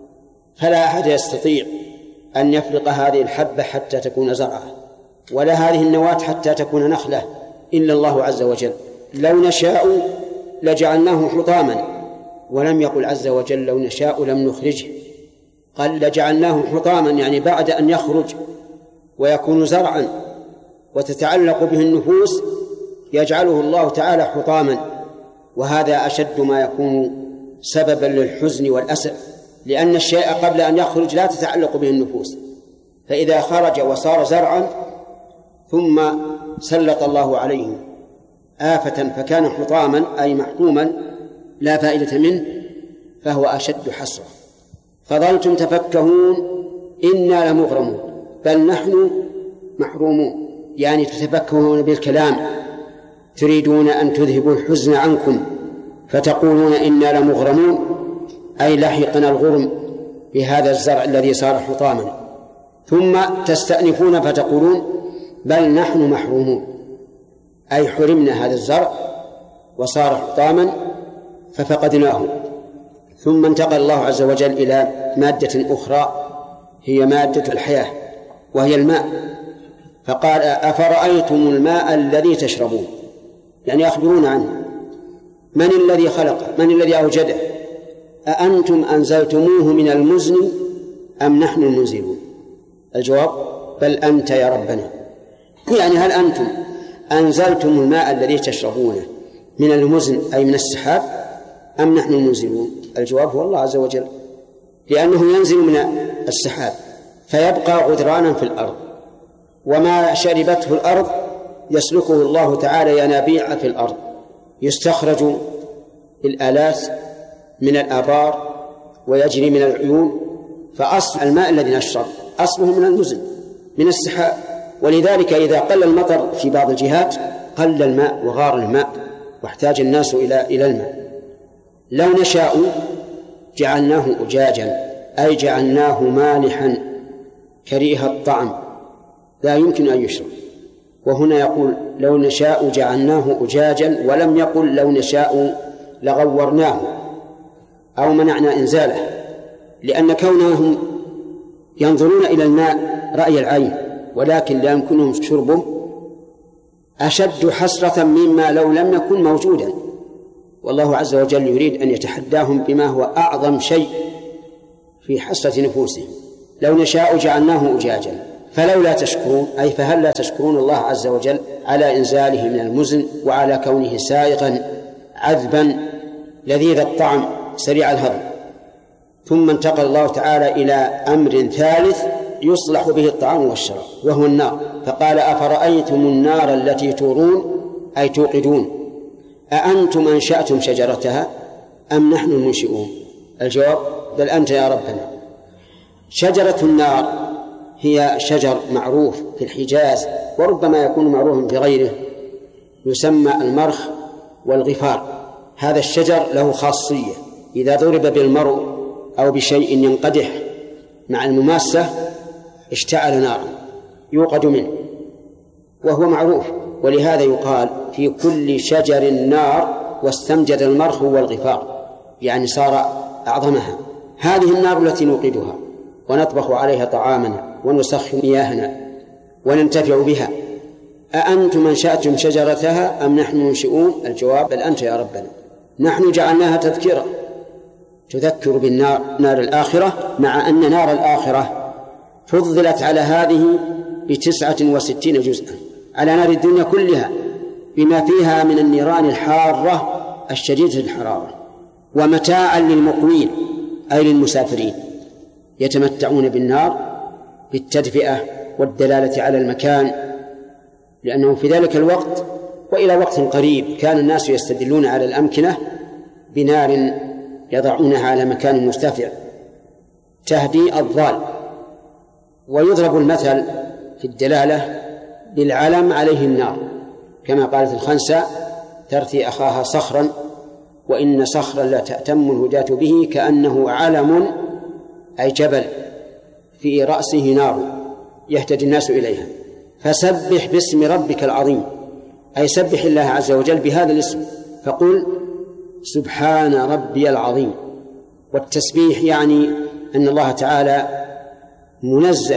[SPEAKER 2] فلا أحد يستطيع أن يفلق هذه الحبة حتى تكون زرعا، ولا هذه النواة حتى تكون نخلة إلا الله عز وجل. لو نشاء لجعلناه حطاما، ولم يقل عز وجل لو نشاء لم نخرجه، قال لجعلناه حطاما يعني بعد أن يخرج ويكون زرعا وتتعلق به النفوس يجعله الله تعالى حطاما، وهذا أشد ما يكون سببا للحزن والأسف، لأن الشيء قبل أن يخرج لا تتعلق به النفوس، فإذا خرج وصار زرعا ثم سلط الله عليه آفة فكان حطاما أي محطوما لا فائدة منه، فهو أشد حسرة. فظلتم تفكهون إنا لمغرمون بل نحن محرومون، يعني تتفكهون بالكلام، تريدون أن تذهبوا الحزن عنكم فتقولون إنا لمغرمون أي لحقنا الغرم بهذا الزرع الذي صار حطاما، ثم تستأنفون فتقولون بل نحن محرومون أي حرمنا هذا الزرع وصار حطاما ففقدناه. ثم انتقل الله عز وجل إلى مادة أخرى هي مادة الحياة وهي الماء، فقال أفرأيتم الماء الذي تشربون، يعني أخبرونا عنه، من الذي خلقه، من الذي أوجده، أأنتم أنزلتموه من المزن أم نحن المنزلون؟ الجواب بل أنت يا ربنا، يعني هل أنتم أنزلتم الماء الذي تشربونه من المزن أي من السحاب أم نحن المنزلون؟ الجواب هو الله عز وجل، لأنه ينزل من السحاب فيبقى غدرانا في الأرض، وما شربته الأرض يسلكه الله تعالى ينابيع في الأرض، يستخرج الآلات من الآبار ويجري من العيون، فأصل الماء الذي نشرب أصله من المزن من السحاب، ولذلك إذا قل المطر في بعض الجهات قل الماء وغار الماء واحتاج الناس إلى إلى الماء. لو نشاء جعلناه أجاجا أي جعلناه مالحا كريه الطعم لا يمكن أن يشرب، وهنا يقول لو نشاء جعلناه أجاجا ولم يقل لو نشاء لغورناه أو منعنا إنزاله، لأن كونهم ينظرون إلى الماء رأي العين ولكن لا يمكنهم شربه أشد حسرة مما لو لم يكن موجودا، والله عز وجل يريد أن يتحداهم بما هو أعظم شيء في حسرة نفوسهم. لو نشاء جعلناه أجاجا فلولا تشكرون، أي فهل لا تشكرون الله عز وجل على إنزاله من المزن وعلى كونه سائغا عذبا لذيذ الطعم سريع الهضم. ثم انتقل الله تعالى إلى أمر ثالث يصلح به الطعام والشراب وهو النار، فقال أفرأيتم النار التي تورون أي توقدون أأنتم أنشأتم شجرتها أم نحن المنشئون؟ الجواب بل أنت يا ربنا. شجرة النار هي شجر معروف في الحجاز وربما يكون معروفا في غيره، يسمى المرخ والغفار. هذا الشجر له خاصية، إذا ضرب بالمرء أو بشيء ينقدح مع المماسة اشتعل نارا يوقد منه، وهو معروف. ولهذا يقال في كل شجر نار واستمجد المرخ والغفار، يعني صار أعظمها. هذه النار التي نوقدها ونطبخ عليها طعامنا ونسخن مياهنا وننتفع بها، أأنتم أنشأتم شجرتها أم نحن منشئون؟ الجواب بل أنت يا ربنا. نحن جعلناها تذكرة تذكر بالنار نار الآخرة، مع أن نار الآخرة فضلت على هذه بتسعة وستين جزءا على نار الدنيا كلها بما فيها من النيران الحارة الشديدة الحرارة، ومتاعا للمقوين أي للمسافرين يتمتعون بالنار بالتدفئة والدلالة على المكان، لأنه في ذلك الوقت وإلى وقت قريب كان الناس يستدلون على الأمكنة بنار يضعونها على مكان مرتفع تهدي الضال. ويضرب المثل في الدلالة بالعلم عليه النار، كما قالت الخنساء ترثي أخاها صخرا وإن صخرا لا تأتم الهداة به كأنه علم أي جبل في رأسه نار يهتدي الناس إليها. فسبح باسم ربك العظيم، أي سبح الله عز وجل بهذا الاسم، فقل سبحان ربي العظيم. والتسبيح يعني أن الله تعالى منزه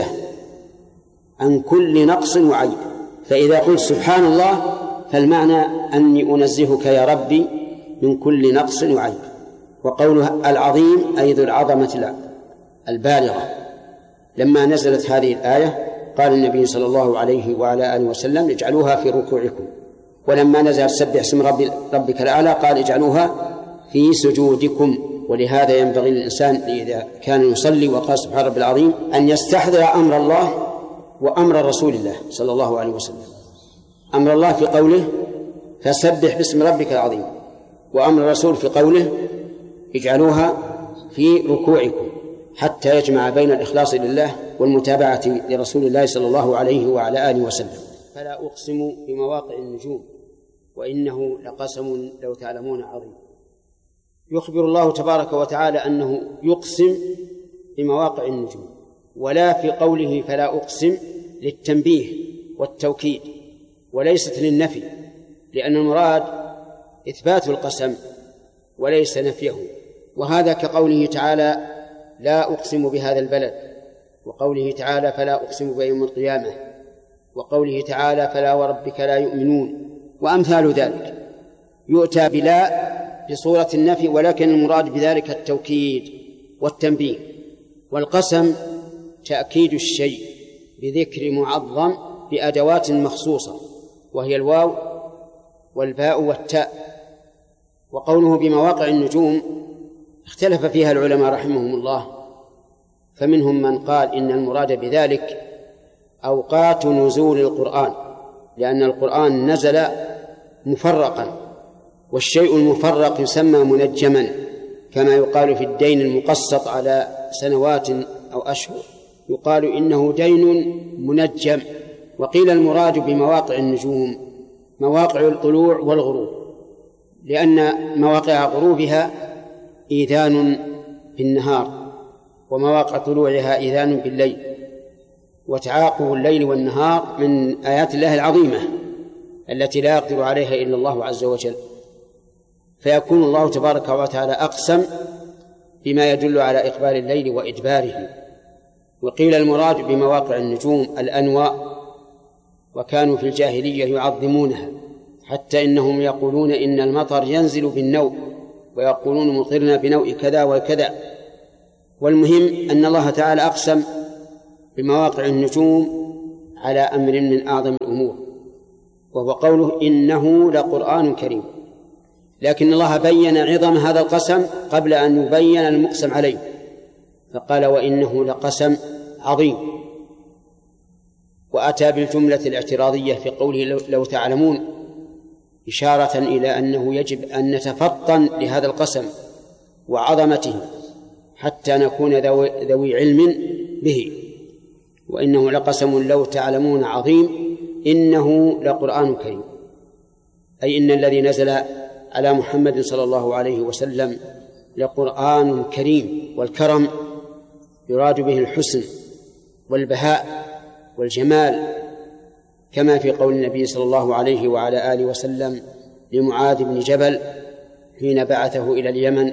[SPEAKER 2] عن كل نقص وعيب، فإذا قلت سبحان الله فالمعنى أني أنزهك يا ربي من كل نقص وعيب. وقوله العظيم أي ذو العظمة البالغة. لما نزلت هذه الآية قال النبي صلى الله عليه وعلى آله وسلم اجعلوها في ركوعكم، ولما نزل سبح اسم رب ربك الأعلى قال اجعلوها في سجودكم. ولهذا ينبغي للإنسان إذا كان يصلي وقال سبحان رب العظيم أن يستحضر أمر الله وأمر رسول الله صلى الله عليه وسلم. أمر الله في قوله فسبح باسم ربك العظيم، وأمر الرسول في قوله اجعلوها في ركوعكم، حتى يجمع بين الإخلاص لله والمتابعة لرسول الله صلى الله عليه وعلى آله وسلم. فلا أقسم بمواقع النجوم وإنه لقسم لو تعلمون عظيم. يخبر الله تبارك وتعالى أنه يقسم بمواقع النجوم، ولا في قوله فلا أقسم للتنبيه والتوكيد وليست للنفي، لأن المراد إثبات القسم وليس نفيه. وهذا كقوله تعالى لا أقسم بهذا البلد، وقوله تعالى فلا أقسم بيوم القيامة، وقوله تعالى فلا وربك لا يؤمنون، وأمثال ذلك. يؤتى بلا بصورة النفي، ولكن المراد بذلك التوكيد والتنبيه. والقسم تأكيد الشيء بذكر معظم بأدوات مخصوصة، وهي الواو والباء والتاء. وقوله بمواقع النجوم اختلف فيها العلماء رحمهم الله، فمنهم من قال إن المراد بذلك أوقات نزول القرآن، لأن القرآن نزل مفرقا، والشيء المفرق يسمى منجما، كما يقال في الدين المقسط على سنوات أو أشهر يقال إنه دين منجم. وقيل المراد بمواقع النجوم مواقع الطلوع والغروب، لأن مواقع غروبها إيذان بالنهار، ومواقع طلوعها إيذان بالليل، وتعاقب الليل والنهار من آيات الله العظيمة التي لا يقدر عليها إلا الله عز وجل. فيكون الله تبارك وتعالى أقسم بما يدل على إقبال الليل وإدباره. وقيل المراد بمواقع النجوم الأنواء، وكانوا في الجاهلية يعظمونها، حتى إنهم يقولون إن المطر ينزل بالنوء، ويقولون مطرنا بنوء كذا وكذا، والمهم أن الله تعالى أقسم بمواقع النجوم على أمر من أعظم الأمور، وهو قوله إنه لقرآن كريم. لكن الله بين عظم هذا القسم قبل أن يبين المقسم عليه، فقال وإنه لقسم عظيم، وأتى بالجملة الاعتراضية في قوله لو تعلمون، إشارة إلى أنه يجب أن نتفطن لهذا القسم وعظمته حتى نكون ذوي علم به. وإنه لقسم لو تعلمون عظيم إنه لقرآن كريم، أي إن الذي نزل على محمد صلى الله عليه وسلم لقرآن كريم، والكرم يراد به الحسن والبهاء والجمال، كما في قول النبي صلى الله عليه وعلى آله وسلم لمعاذ بن جبل حين بعثه إلى اليمن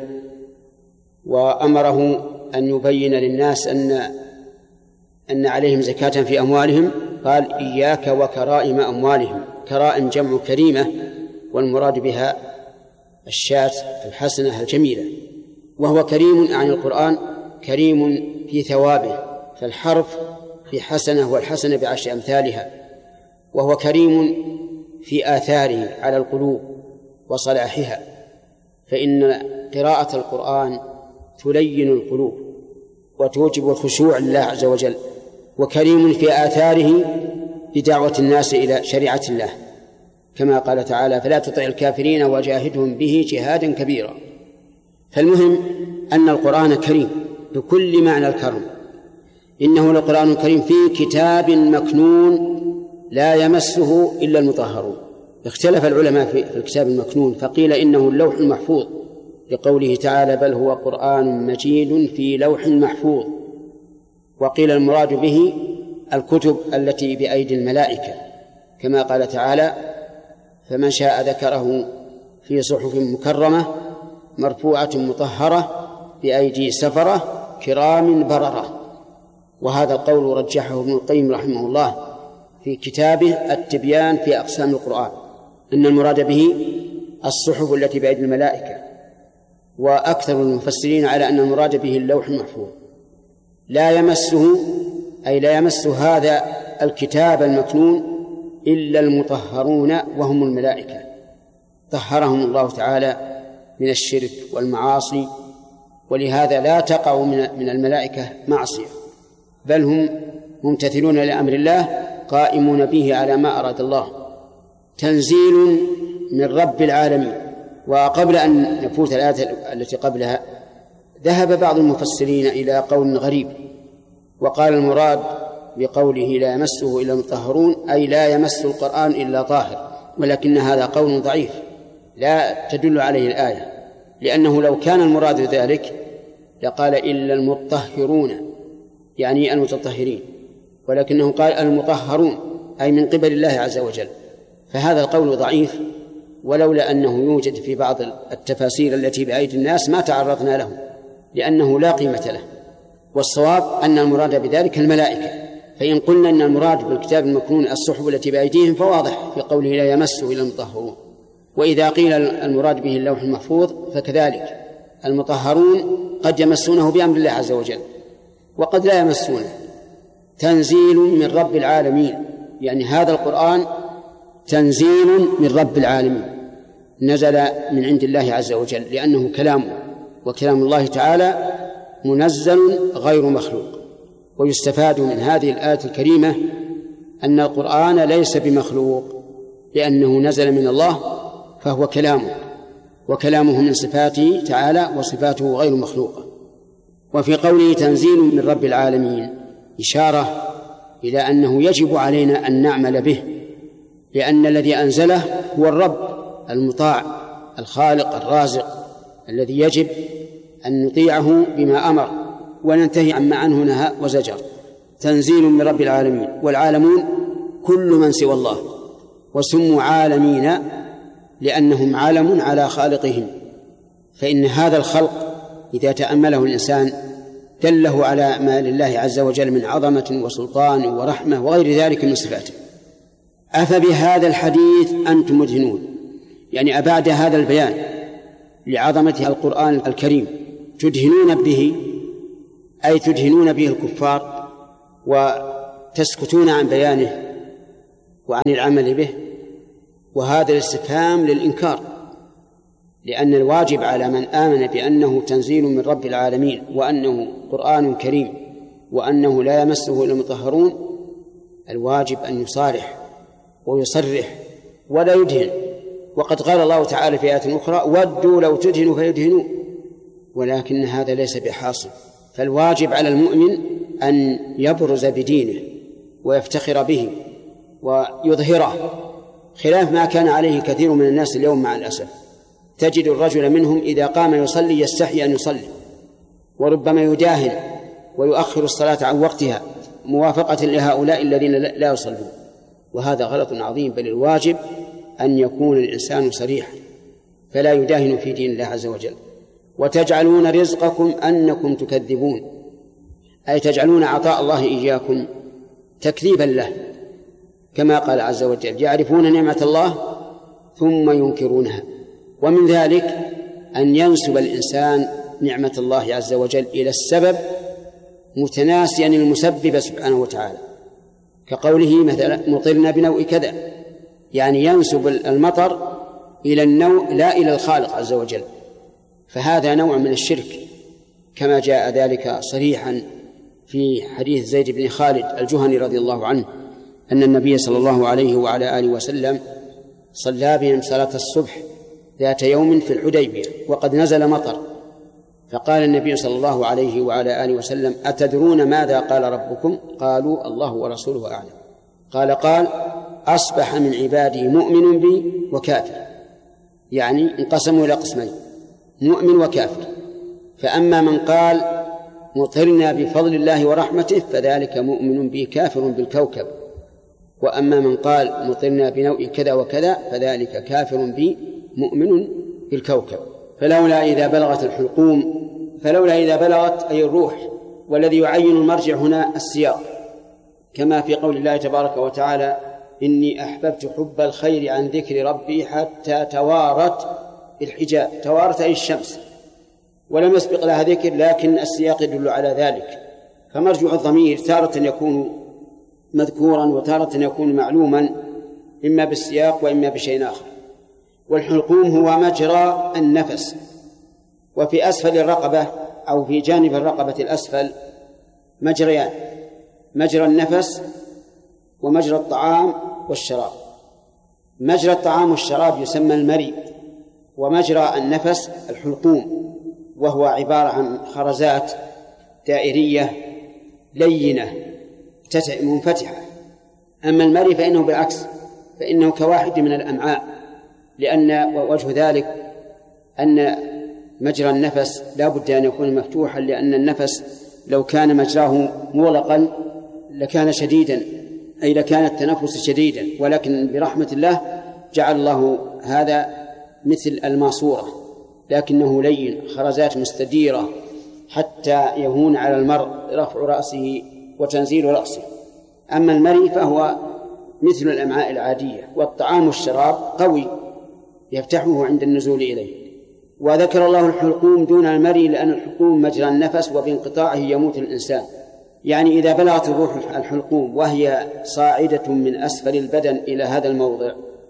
[SPEAKER 2] وأمره أن يبين للناس أن أن عليهم زكاة في أموالهم، قال إياك وكرائم أموالهم. كرائم جمع كريمة، والمراد بها الشاة الحسنة الجميلة. وهو كريم عن القرآن كريم في ثوابه، فالحرف في حسنة والحسنة بعشر أمثالها. وهو كريم في آثاره على القلوب وصلاحها، فإن قراءة القرآن تلين القلوب وتوجب الخشوع لله عز وجل. وكريم في آثاره بدعوة الناس إلى شريعة الله، كما قال تعالى فلا تطع الكافرين وجاهدهم به جهادا كبيرا. فالمهم أن القرآن كريم بكل معنى الكرم. إنه لقرآن كريم في كتاب مكنون لا يمسه إلا المطهرون. اختلف العلماء في الكتاب المكنون، فقيل إنه اللوح المحفوظ لقوله تعالى بل هو قرآن مجيد في لوح محفوظ، وقيل المراد به الكتب التي بأيدي الملائكة، كما قال تعالى فمن شاء ذكره في صحف مكرمة مرفوعة مطهرة بأيدي سفرة كرام بررة. وهذا القول رجحه ابن القيم رحمه الله في كتابه التبيان في أقسام القرآن، أن المراد به الصحف التي بأيدي الملائكة، وأكثر المفسرين على أن المراد به اللوح المحفوظ. لا يمسه أي لا يمس هذا الكتاب المكنون إلا المطهرون وهم الملائكة، طهرهم الله تعالى من الشرك والمعاصي، ولهذا لا تقع من الملائكة معصية، بل هم ممتثلون لأمر الله قائمون به على ما أراد الله. تنزيل من رب العالمين. وقبل أن نفوت الآية التي قبلها ذهب بعض المفسرين إلى قول غريب، وقال المراد بقوله لا يمسه إلا المطهرون أي لا يمس القرآن إلا طاهر، ولكن هذا قول ضعيف لا تدل عليه الآية، لأنه لو كان المراد ذلك لقال إلا المطهرون يعني المتطهرين، ولكنه قال المطهرون أي من قبل الله عز وجل، فهذا القول ضعيف، ولولا أنه يوجد في بعض التفاسير التي بأيدي الناس ما تعرضنا له لأنه لا قيمة له. والصواب أن المراد بذلك الملائكة، فإن قلنا أن المراد بالكتاب المكنون الصحف التي بأيديهم فواضح في قوله لا يمسه إلا المطهرون. وإذا قيل المراد به اللوح المحفوظ فكذلك المطهرون قد يمسونه بأمر الله عز وجل وقد لا يمسونه. تنزيل من رب العالمين، يعني هذا القرآن تنزيل من رب العالمين، نزل من عند الله عز وجل لأنه كلامه، وكلام الله تعالى منزل غير مخلوق. ويستفاد من هذه الآية الكريمة أن القرآن ليس بمخلوق، لأنه نزل من الله فهو كلامه، وكلامه من صفاته تعالى وصفاته غير مخلوقة. وفي قوله تنزيل من رب العالمين إشارة إلى أنه يجب علينا أن نعمل به، لأن الذي أنزله هو الرب المطاع الخالق الرازق الذي يجب أن نطيعه بما أمر وننتهي عما عنه نهى وزجر. تنزيل من رب العالمين، والعالمون كل من سوى الله، وسموا عالمين لأنهم عالم على خالقهم، فإن هذا الخلق إذا تأمله الإنسان دله على ما لله عز وجل من عظمة وسلطان ورحمة وغير ذلك من صفاته. أفبهذا الحديث أنتم مدهنون، يعني أبعد هذا البيان لعظمة القرآن الكريم تدهنون به، أي تدهنون به الكفار وتسكتون عن بيانه وعن العمل به. وهذا الاستفهام للإنكار، لأن الواجب على من آمن بأنه تنزيل من رب العالمين وأنه قرآن كريم وأنه لا يمسه إلا المطهرون، الواجب أن يصارح ويصرح ولا يدهن. وقد قال الله تعالى في آية أخرى: ودوا لو تدهنوا فيدهنون، ولكن هذا ليس بحاصل. فالواجب على المؤمن أن يبرز بدينه ويفتخر به ويظهره، خلاف ما كان عليه كثير من الناس اليوم مع الأسف. تجد الرجل منهم إذا قام يصلي يستحي أن يصلي، وربما يداهن ويؤخر الصلاة عن وقتها موافقة لهؤلاء الذين لا يصلون، وهذا غلط عظيم. بل الواجب أن يكون الإنسان صريحا فلا يداهن في دين الله عز وجل. وتجعلون رزقكم أنكم تكذبون، أي تجعلون عطاء الله إياكم تكذيبا له، كما قال عز وجل: يعرفون نعمة الله ثم ينكرونها. ومن ذلك أن ينسب الإنسان نعمة الله عز وجل إلى السبب متناسيا المسبب سبحانه وتعالى، كقوله مثلا: مطرنا بنوء كذا، يعني ينسب المطر إلى النوء لا إلى الخالق عز وجل، فهذا نوع من الشرك، كما جاء ذلك صريحا في حديث زيد بن خالد الجهني رضي الله عنه أن النبي صلى الله عليه وعلى آله وسلم صلى بهم صلاة الصبح ذات يوم في الحديبية وقد نزل مطر، فقال النبي صلى الله عليه وعلى آله وسلم: أتدرون ماذا قال ربكم؟ قالوا: الله ورسوله أعلم. قال قال أصبح من عبادي مؤمن بي وكافر، يعني انقسموا إلى قسمين: مؤمن وكافر. فأما من قال مطرنا بفضل الله ورحمته فذلك مؤمن بي كافر بالكوكب، وأما من قال مطرنا بنوء كذا وكذا فذلك كافر بي مؤمن بالكوكب. فلولا إذا بلغت الحلقوم، فلولا إذا بلغت أي الروح، والذي يعين المرجع هنا السياق، كما في قول الله تبارك وتعالى: إني أحببت حب الخير عن ذكر ربي حتى توارت الحجاب. توارت أي الشمس، ولم يسبق لها ذكر، لكن السياق يدل على ذلك. فمرجع الضمير تارة يكون مذكورا وتارة يكون معلوما، إما بالسياق وإما بشيء آخر. والحلقوم هو مجرى النفس، وفي أسفل الرقبة أو في جانب الرقبة الأسفل مجريان: مجرى النفس ومجرى الطعام والشراب. مجرى الطعام والشراب يسمى المري، ومجرى النفس الحلقوم، وهو عبارة عن خرزات دائرية لينة منفتحة. أما المري فإنه بالعكس، فإنه كواحد من الأمعاء، لأن وجه ذلك أن مجرى النفس لا بد أن يكون مفتوحا، لأن النفس لو كان مجراه مغلقا لكان شديدا، أي لكان التنفس شديدا، ولكن برحمة الله جعل الله هذا مثل الماسورة، لكنه لين، خرزات مستديرة حتى يهون على المرء رفع رأسه وتنزيل رأسه. أما المري فهو مثل الأمعاء العادية. والطعام والشراب قوي يفتحه عند النزول إليه. وذكر الله الحلقوم دون المري لأن الحلقوم مجرى النفس وبانقطاعه يموت الإنسان، يعني إذا بلغت الروح الحلقوم وهي صاعدة من أسفل البدن إلى هذا الموضع،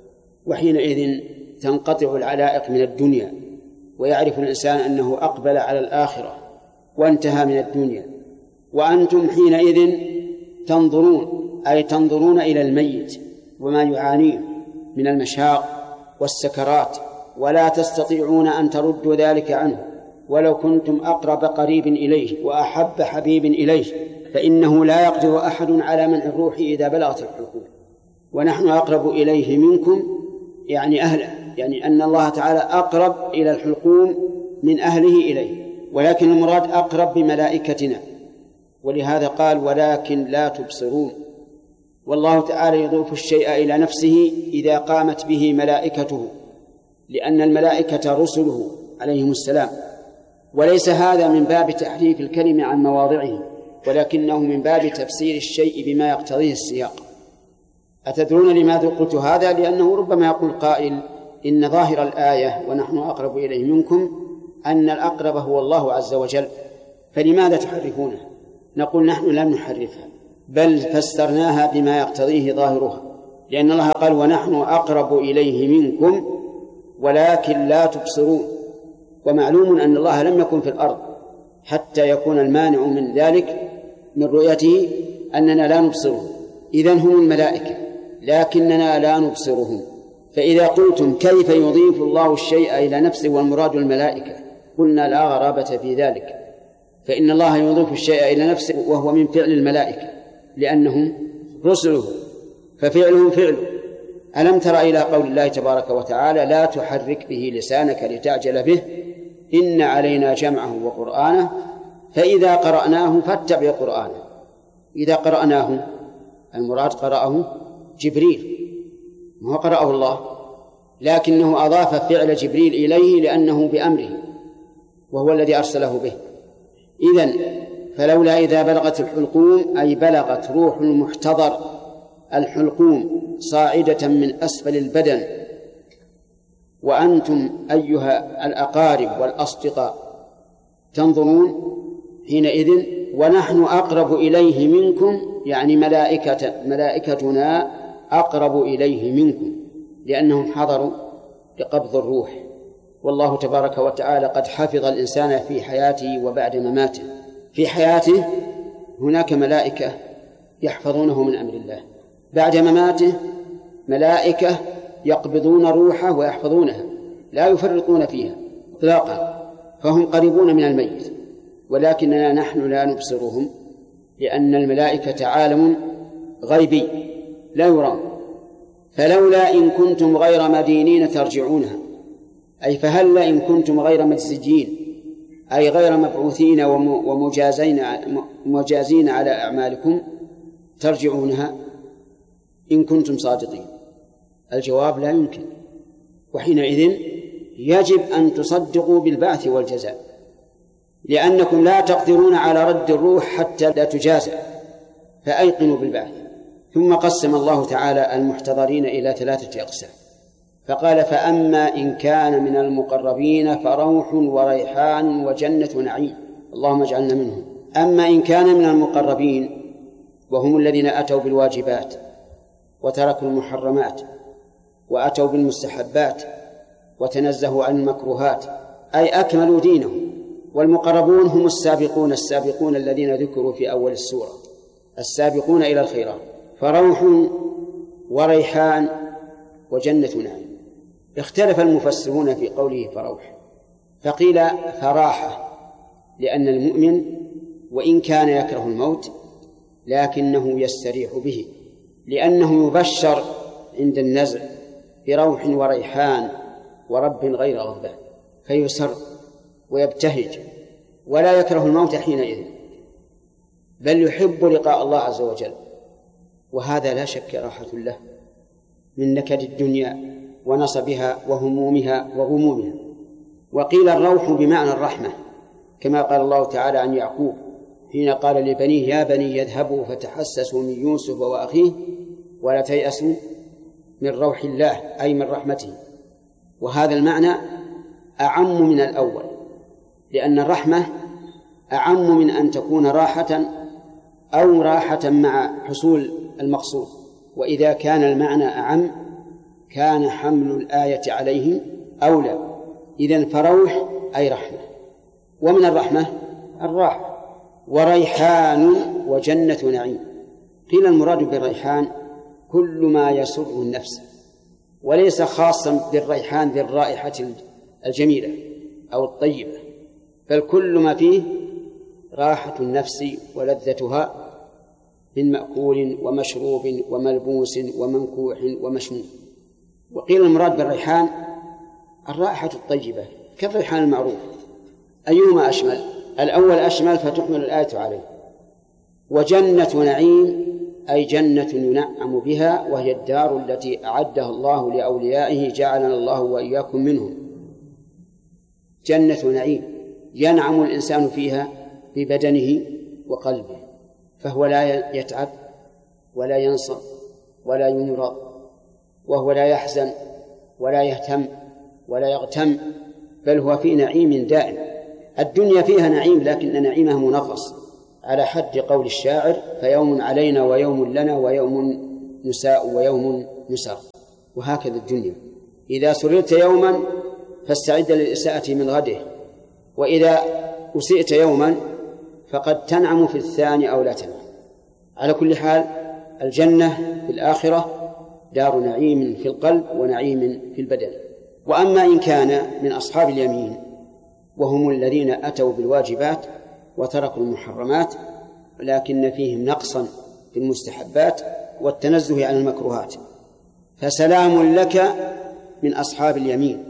[SPEAKER 2] وحينئذ تنقطع العلائق من الدنيا، ويعرف الإنسان أنه أقبل على الآخرة وانتهى من الدنيا. وأنتم حينئذ تنظرون، أي تنظرون إلى الميت وما يعانيه من المشاق والسكرات، ولا تستطيعون أن تردوا ذلك عنه، ولو كنتم أقرب قريب إليه وأحب حبيب إليه، فإنه لا يقدر أحد على منع الروح إذا بلغت الحلقوم، ونحن أقرب إليه منكم، يعني أهله، يعني أن الله تعالى أقرب إلى الحلقوم من أهله إليه، ولكن المراد أقرب بملائكتنا، ولهذا قال: ولكن لا تبصرون. والله تعالى يضيف الشيء إلى نفسه إذا قامت به ملائكته، لأن الملائكة رسله عليهم السلام، وليس هذا من باب تحريف الكلمة عن مواضعه، ولكنه من باب تفسير الشيء بما يقتضيه السياق. أتدرون لماذا قلت هذا؟ لأنه ربما يقول قائل: إن ظاهر الآية ونحن أقرب إليه منكم أن الأقرب هو الله عز وجل، فلماذا تحرفونه؟ نقول نحن لم نحرفها، بل فسرناها بما يقتضيه ظاهرها، لأن الله قال ونحن أقرب إليه منكم ولكن لا تبصرون. ومعلوم أن الله لم يكن في الأرض حتى يكون المانع من ذلك من رؤيته أننا لا نبصرهم، إذن هم الملائكة لكننا لا نبصرهم. فإذا قلتم كيف يضيف الله الشيء إلى نفسه والمراد الملائكة، قلنا لا غرابة في ذلك، فإن الله يضيف الشيء إلى نفسه وهو من فعل الملائكة لأنهم رسله ففعلهم فعله. ألم تر إلى قول الله تبارك وتعالى لا تحرك به لسانك لتعجل به إن علينا جمعه وقرآنه فإذا قرأناه فاتبع قرآنه. إذا قرأناه المراد قرأه جبريل، ما قرأه الله، لكنه أضاف فعل جبريل إليه لأنه بأمره وهو الذي أرسله به. إذن فلولا إذا بلغت الحلقوم أي بلغت روح المحتضر الحلقوم صاعدة من أسفل البدن وأنتم أيها الأقارب والأصدقاء تنظرون حينئذ ونحن أقرب إليه منكم، يعني ملائكة ملائكتنا أقرب إليه منكم لأنهم حضروا لقبض الروح. والله تبارك وتعالى قد حفظ الإنسان في حياته وبعد مماته. في حياته هناك ملائكة يحفظونه من أمر الله، بعد مماته ملائكة يقبضون روحه ويحفظونها لا يفرطون فيها إطلاقا، فهم قريبون من الميت، ولكننا نحن لا نبصرهم لأن الملائكة عالم غيبي لا يرام. فلولا إن كنتم غير مدينين ترجعونها، أي فهل إن كنتم غير مجزيين أي غير مبعوثين ومجازين مجازين على أعمالكم ترجعونها إن كنتم صادقين؟ الجواب لا يمكن، وحينئذ يجب أن تصدقوا بالبعث والجزاء، لأنكم لا تقدرون على رد الروح حتى لا تجازى، فأيقنوا بالبعث. ثم قسم الله تعالى المحتضرين إلى ثلاثة أقسام، فقال فأما إن كان من المقربين فروح وريحان وجنة نعيم، اللهم اجعلنا منهم. أما إن كان من المقربين وهم الذين أتوا بالواجبات وتركوا المحرمات وأتوا بالمستحبات وتنزهوا عن المكروهات أي أكملوا دينهم، والمقربون هم السابقون السابقون الذين ذكروا في أول السورة، السابقون إلى الخيرات، فروح وريحان وجنة نعيم. اختلف المفسرون في قوله فروح، فقيل فراحة لأن المؤمن وإن كان يكره الموت لكنه يستريح به، لأنه يبشر عند النزع بروح وريحان ورب غير غضبان فيسر ويبتهج ولا يكره الموت حينئذ، بل يحب لقاء الله عز وجل، وهذا لا شك راحة له من نكد الدنيا ونصبها وهمومها وغمومها. وقيل الروح بمعنى الرحمة كما قال الله تعالى عن يعقوب حين قال لبنيه يا بني يذهبوا فتحسسوا من يوسف وأخيه ولا تيأسوا من روح الله أي من رحمته. وهذا المعنى أعم من الأول، لأن الرحمة أعم من أن تكون راحة أو راحة مع حصول المقصود، وإذا كان المعنى أعم كان حمل الآية عليه أولى. إذن فروح أي رحمة، ومن الرحمة الراحة. وريحان وجنة نعيم، قيل المراد بالريحان كل ما يسر النفس، وليس خاصا بالريحان بالرائحة الجميلة أو الطيبة، بل كل ما فيه راحة النفس ولذتها من مأكول ومشروب وملبوس ومنكوح ومشموم. وقيل المراد بالريحان الرائحة الطيبة كالريحان المعروف. أيهما أشمل؟ الأول أشمل فتحمل الآية عليه. وجنة نعيم أي جنة ينعم بها، وهي الدار التي أعدها الله لأوليائه جعلنا الله وإياكم منهم. جنة نعيم ينعم الإنسان فيها ببدنه وقلبه، فهو لا يتعب ولا ينصب ولا يمرض، وهو لا يحزن ولا يهتم ولا يغتم، بل هو في نعيم دائم. الدنيا فيها نعيم لكن نعيمها منغص، على حد قول الشاعر: فيوم علينا ويوم لنا ويوم نساء ويوم نساء. وهكذا الدنيا، إذا سررت يوما فاستعد للإساءة من غده، وإذا أسئت يوما فقد تنعم في الثاني أو لا تنعم. على كل حال الجنة في الآخرة دار نعيم في القلب ونعيم في البدن. وأما إن كان من أصحاب اليمين وهم الذين أتوا بالواجبات وتركوا المحرمات لكن فيهم نقصا في المستحبات والتنزه عن المكروهات، فسلام لك من أصحاب اليمين،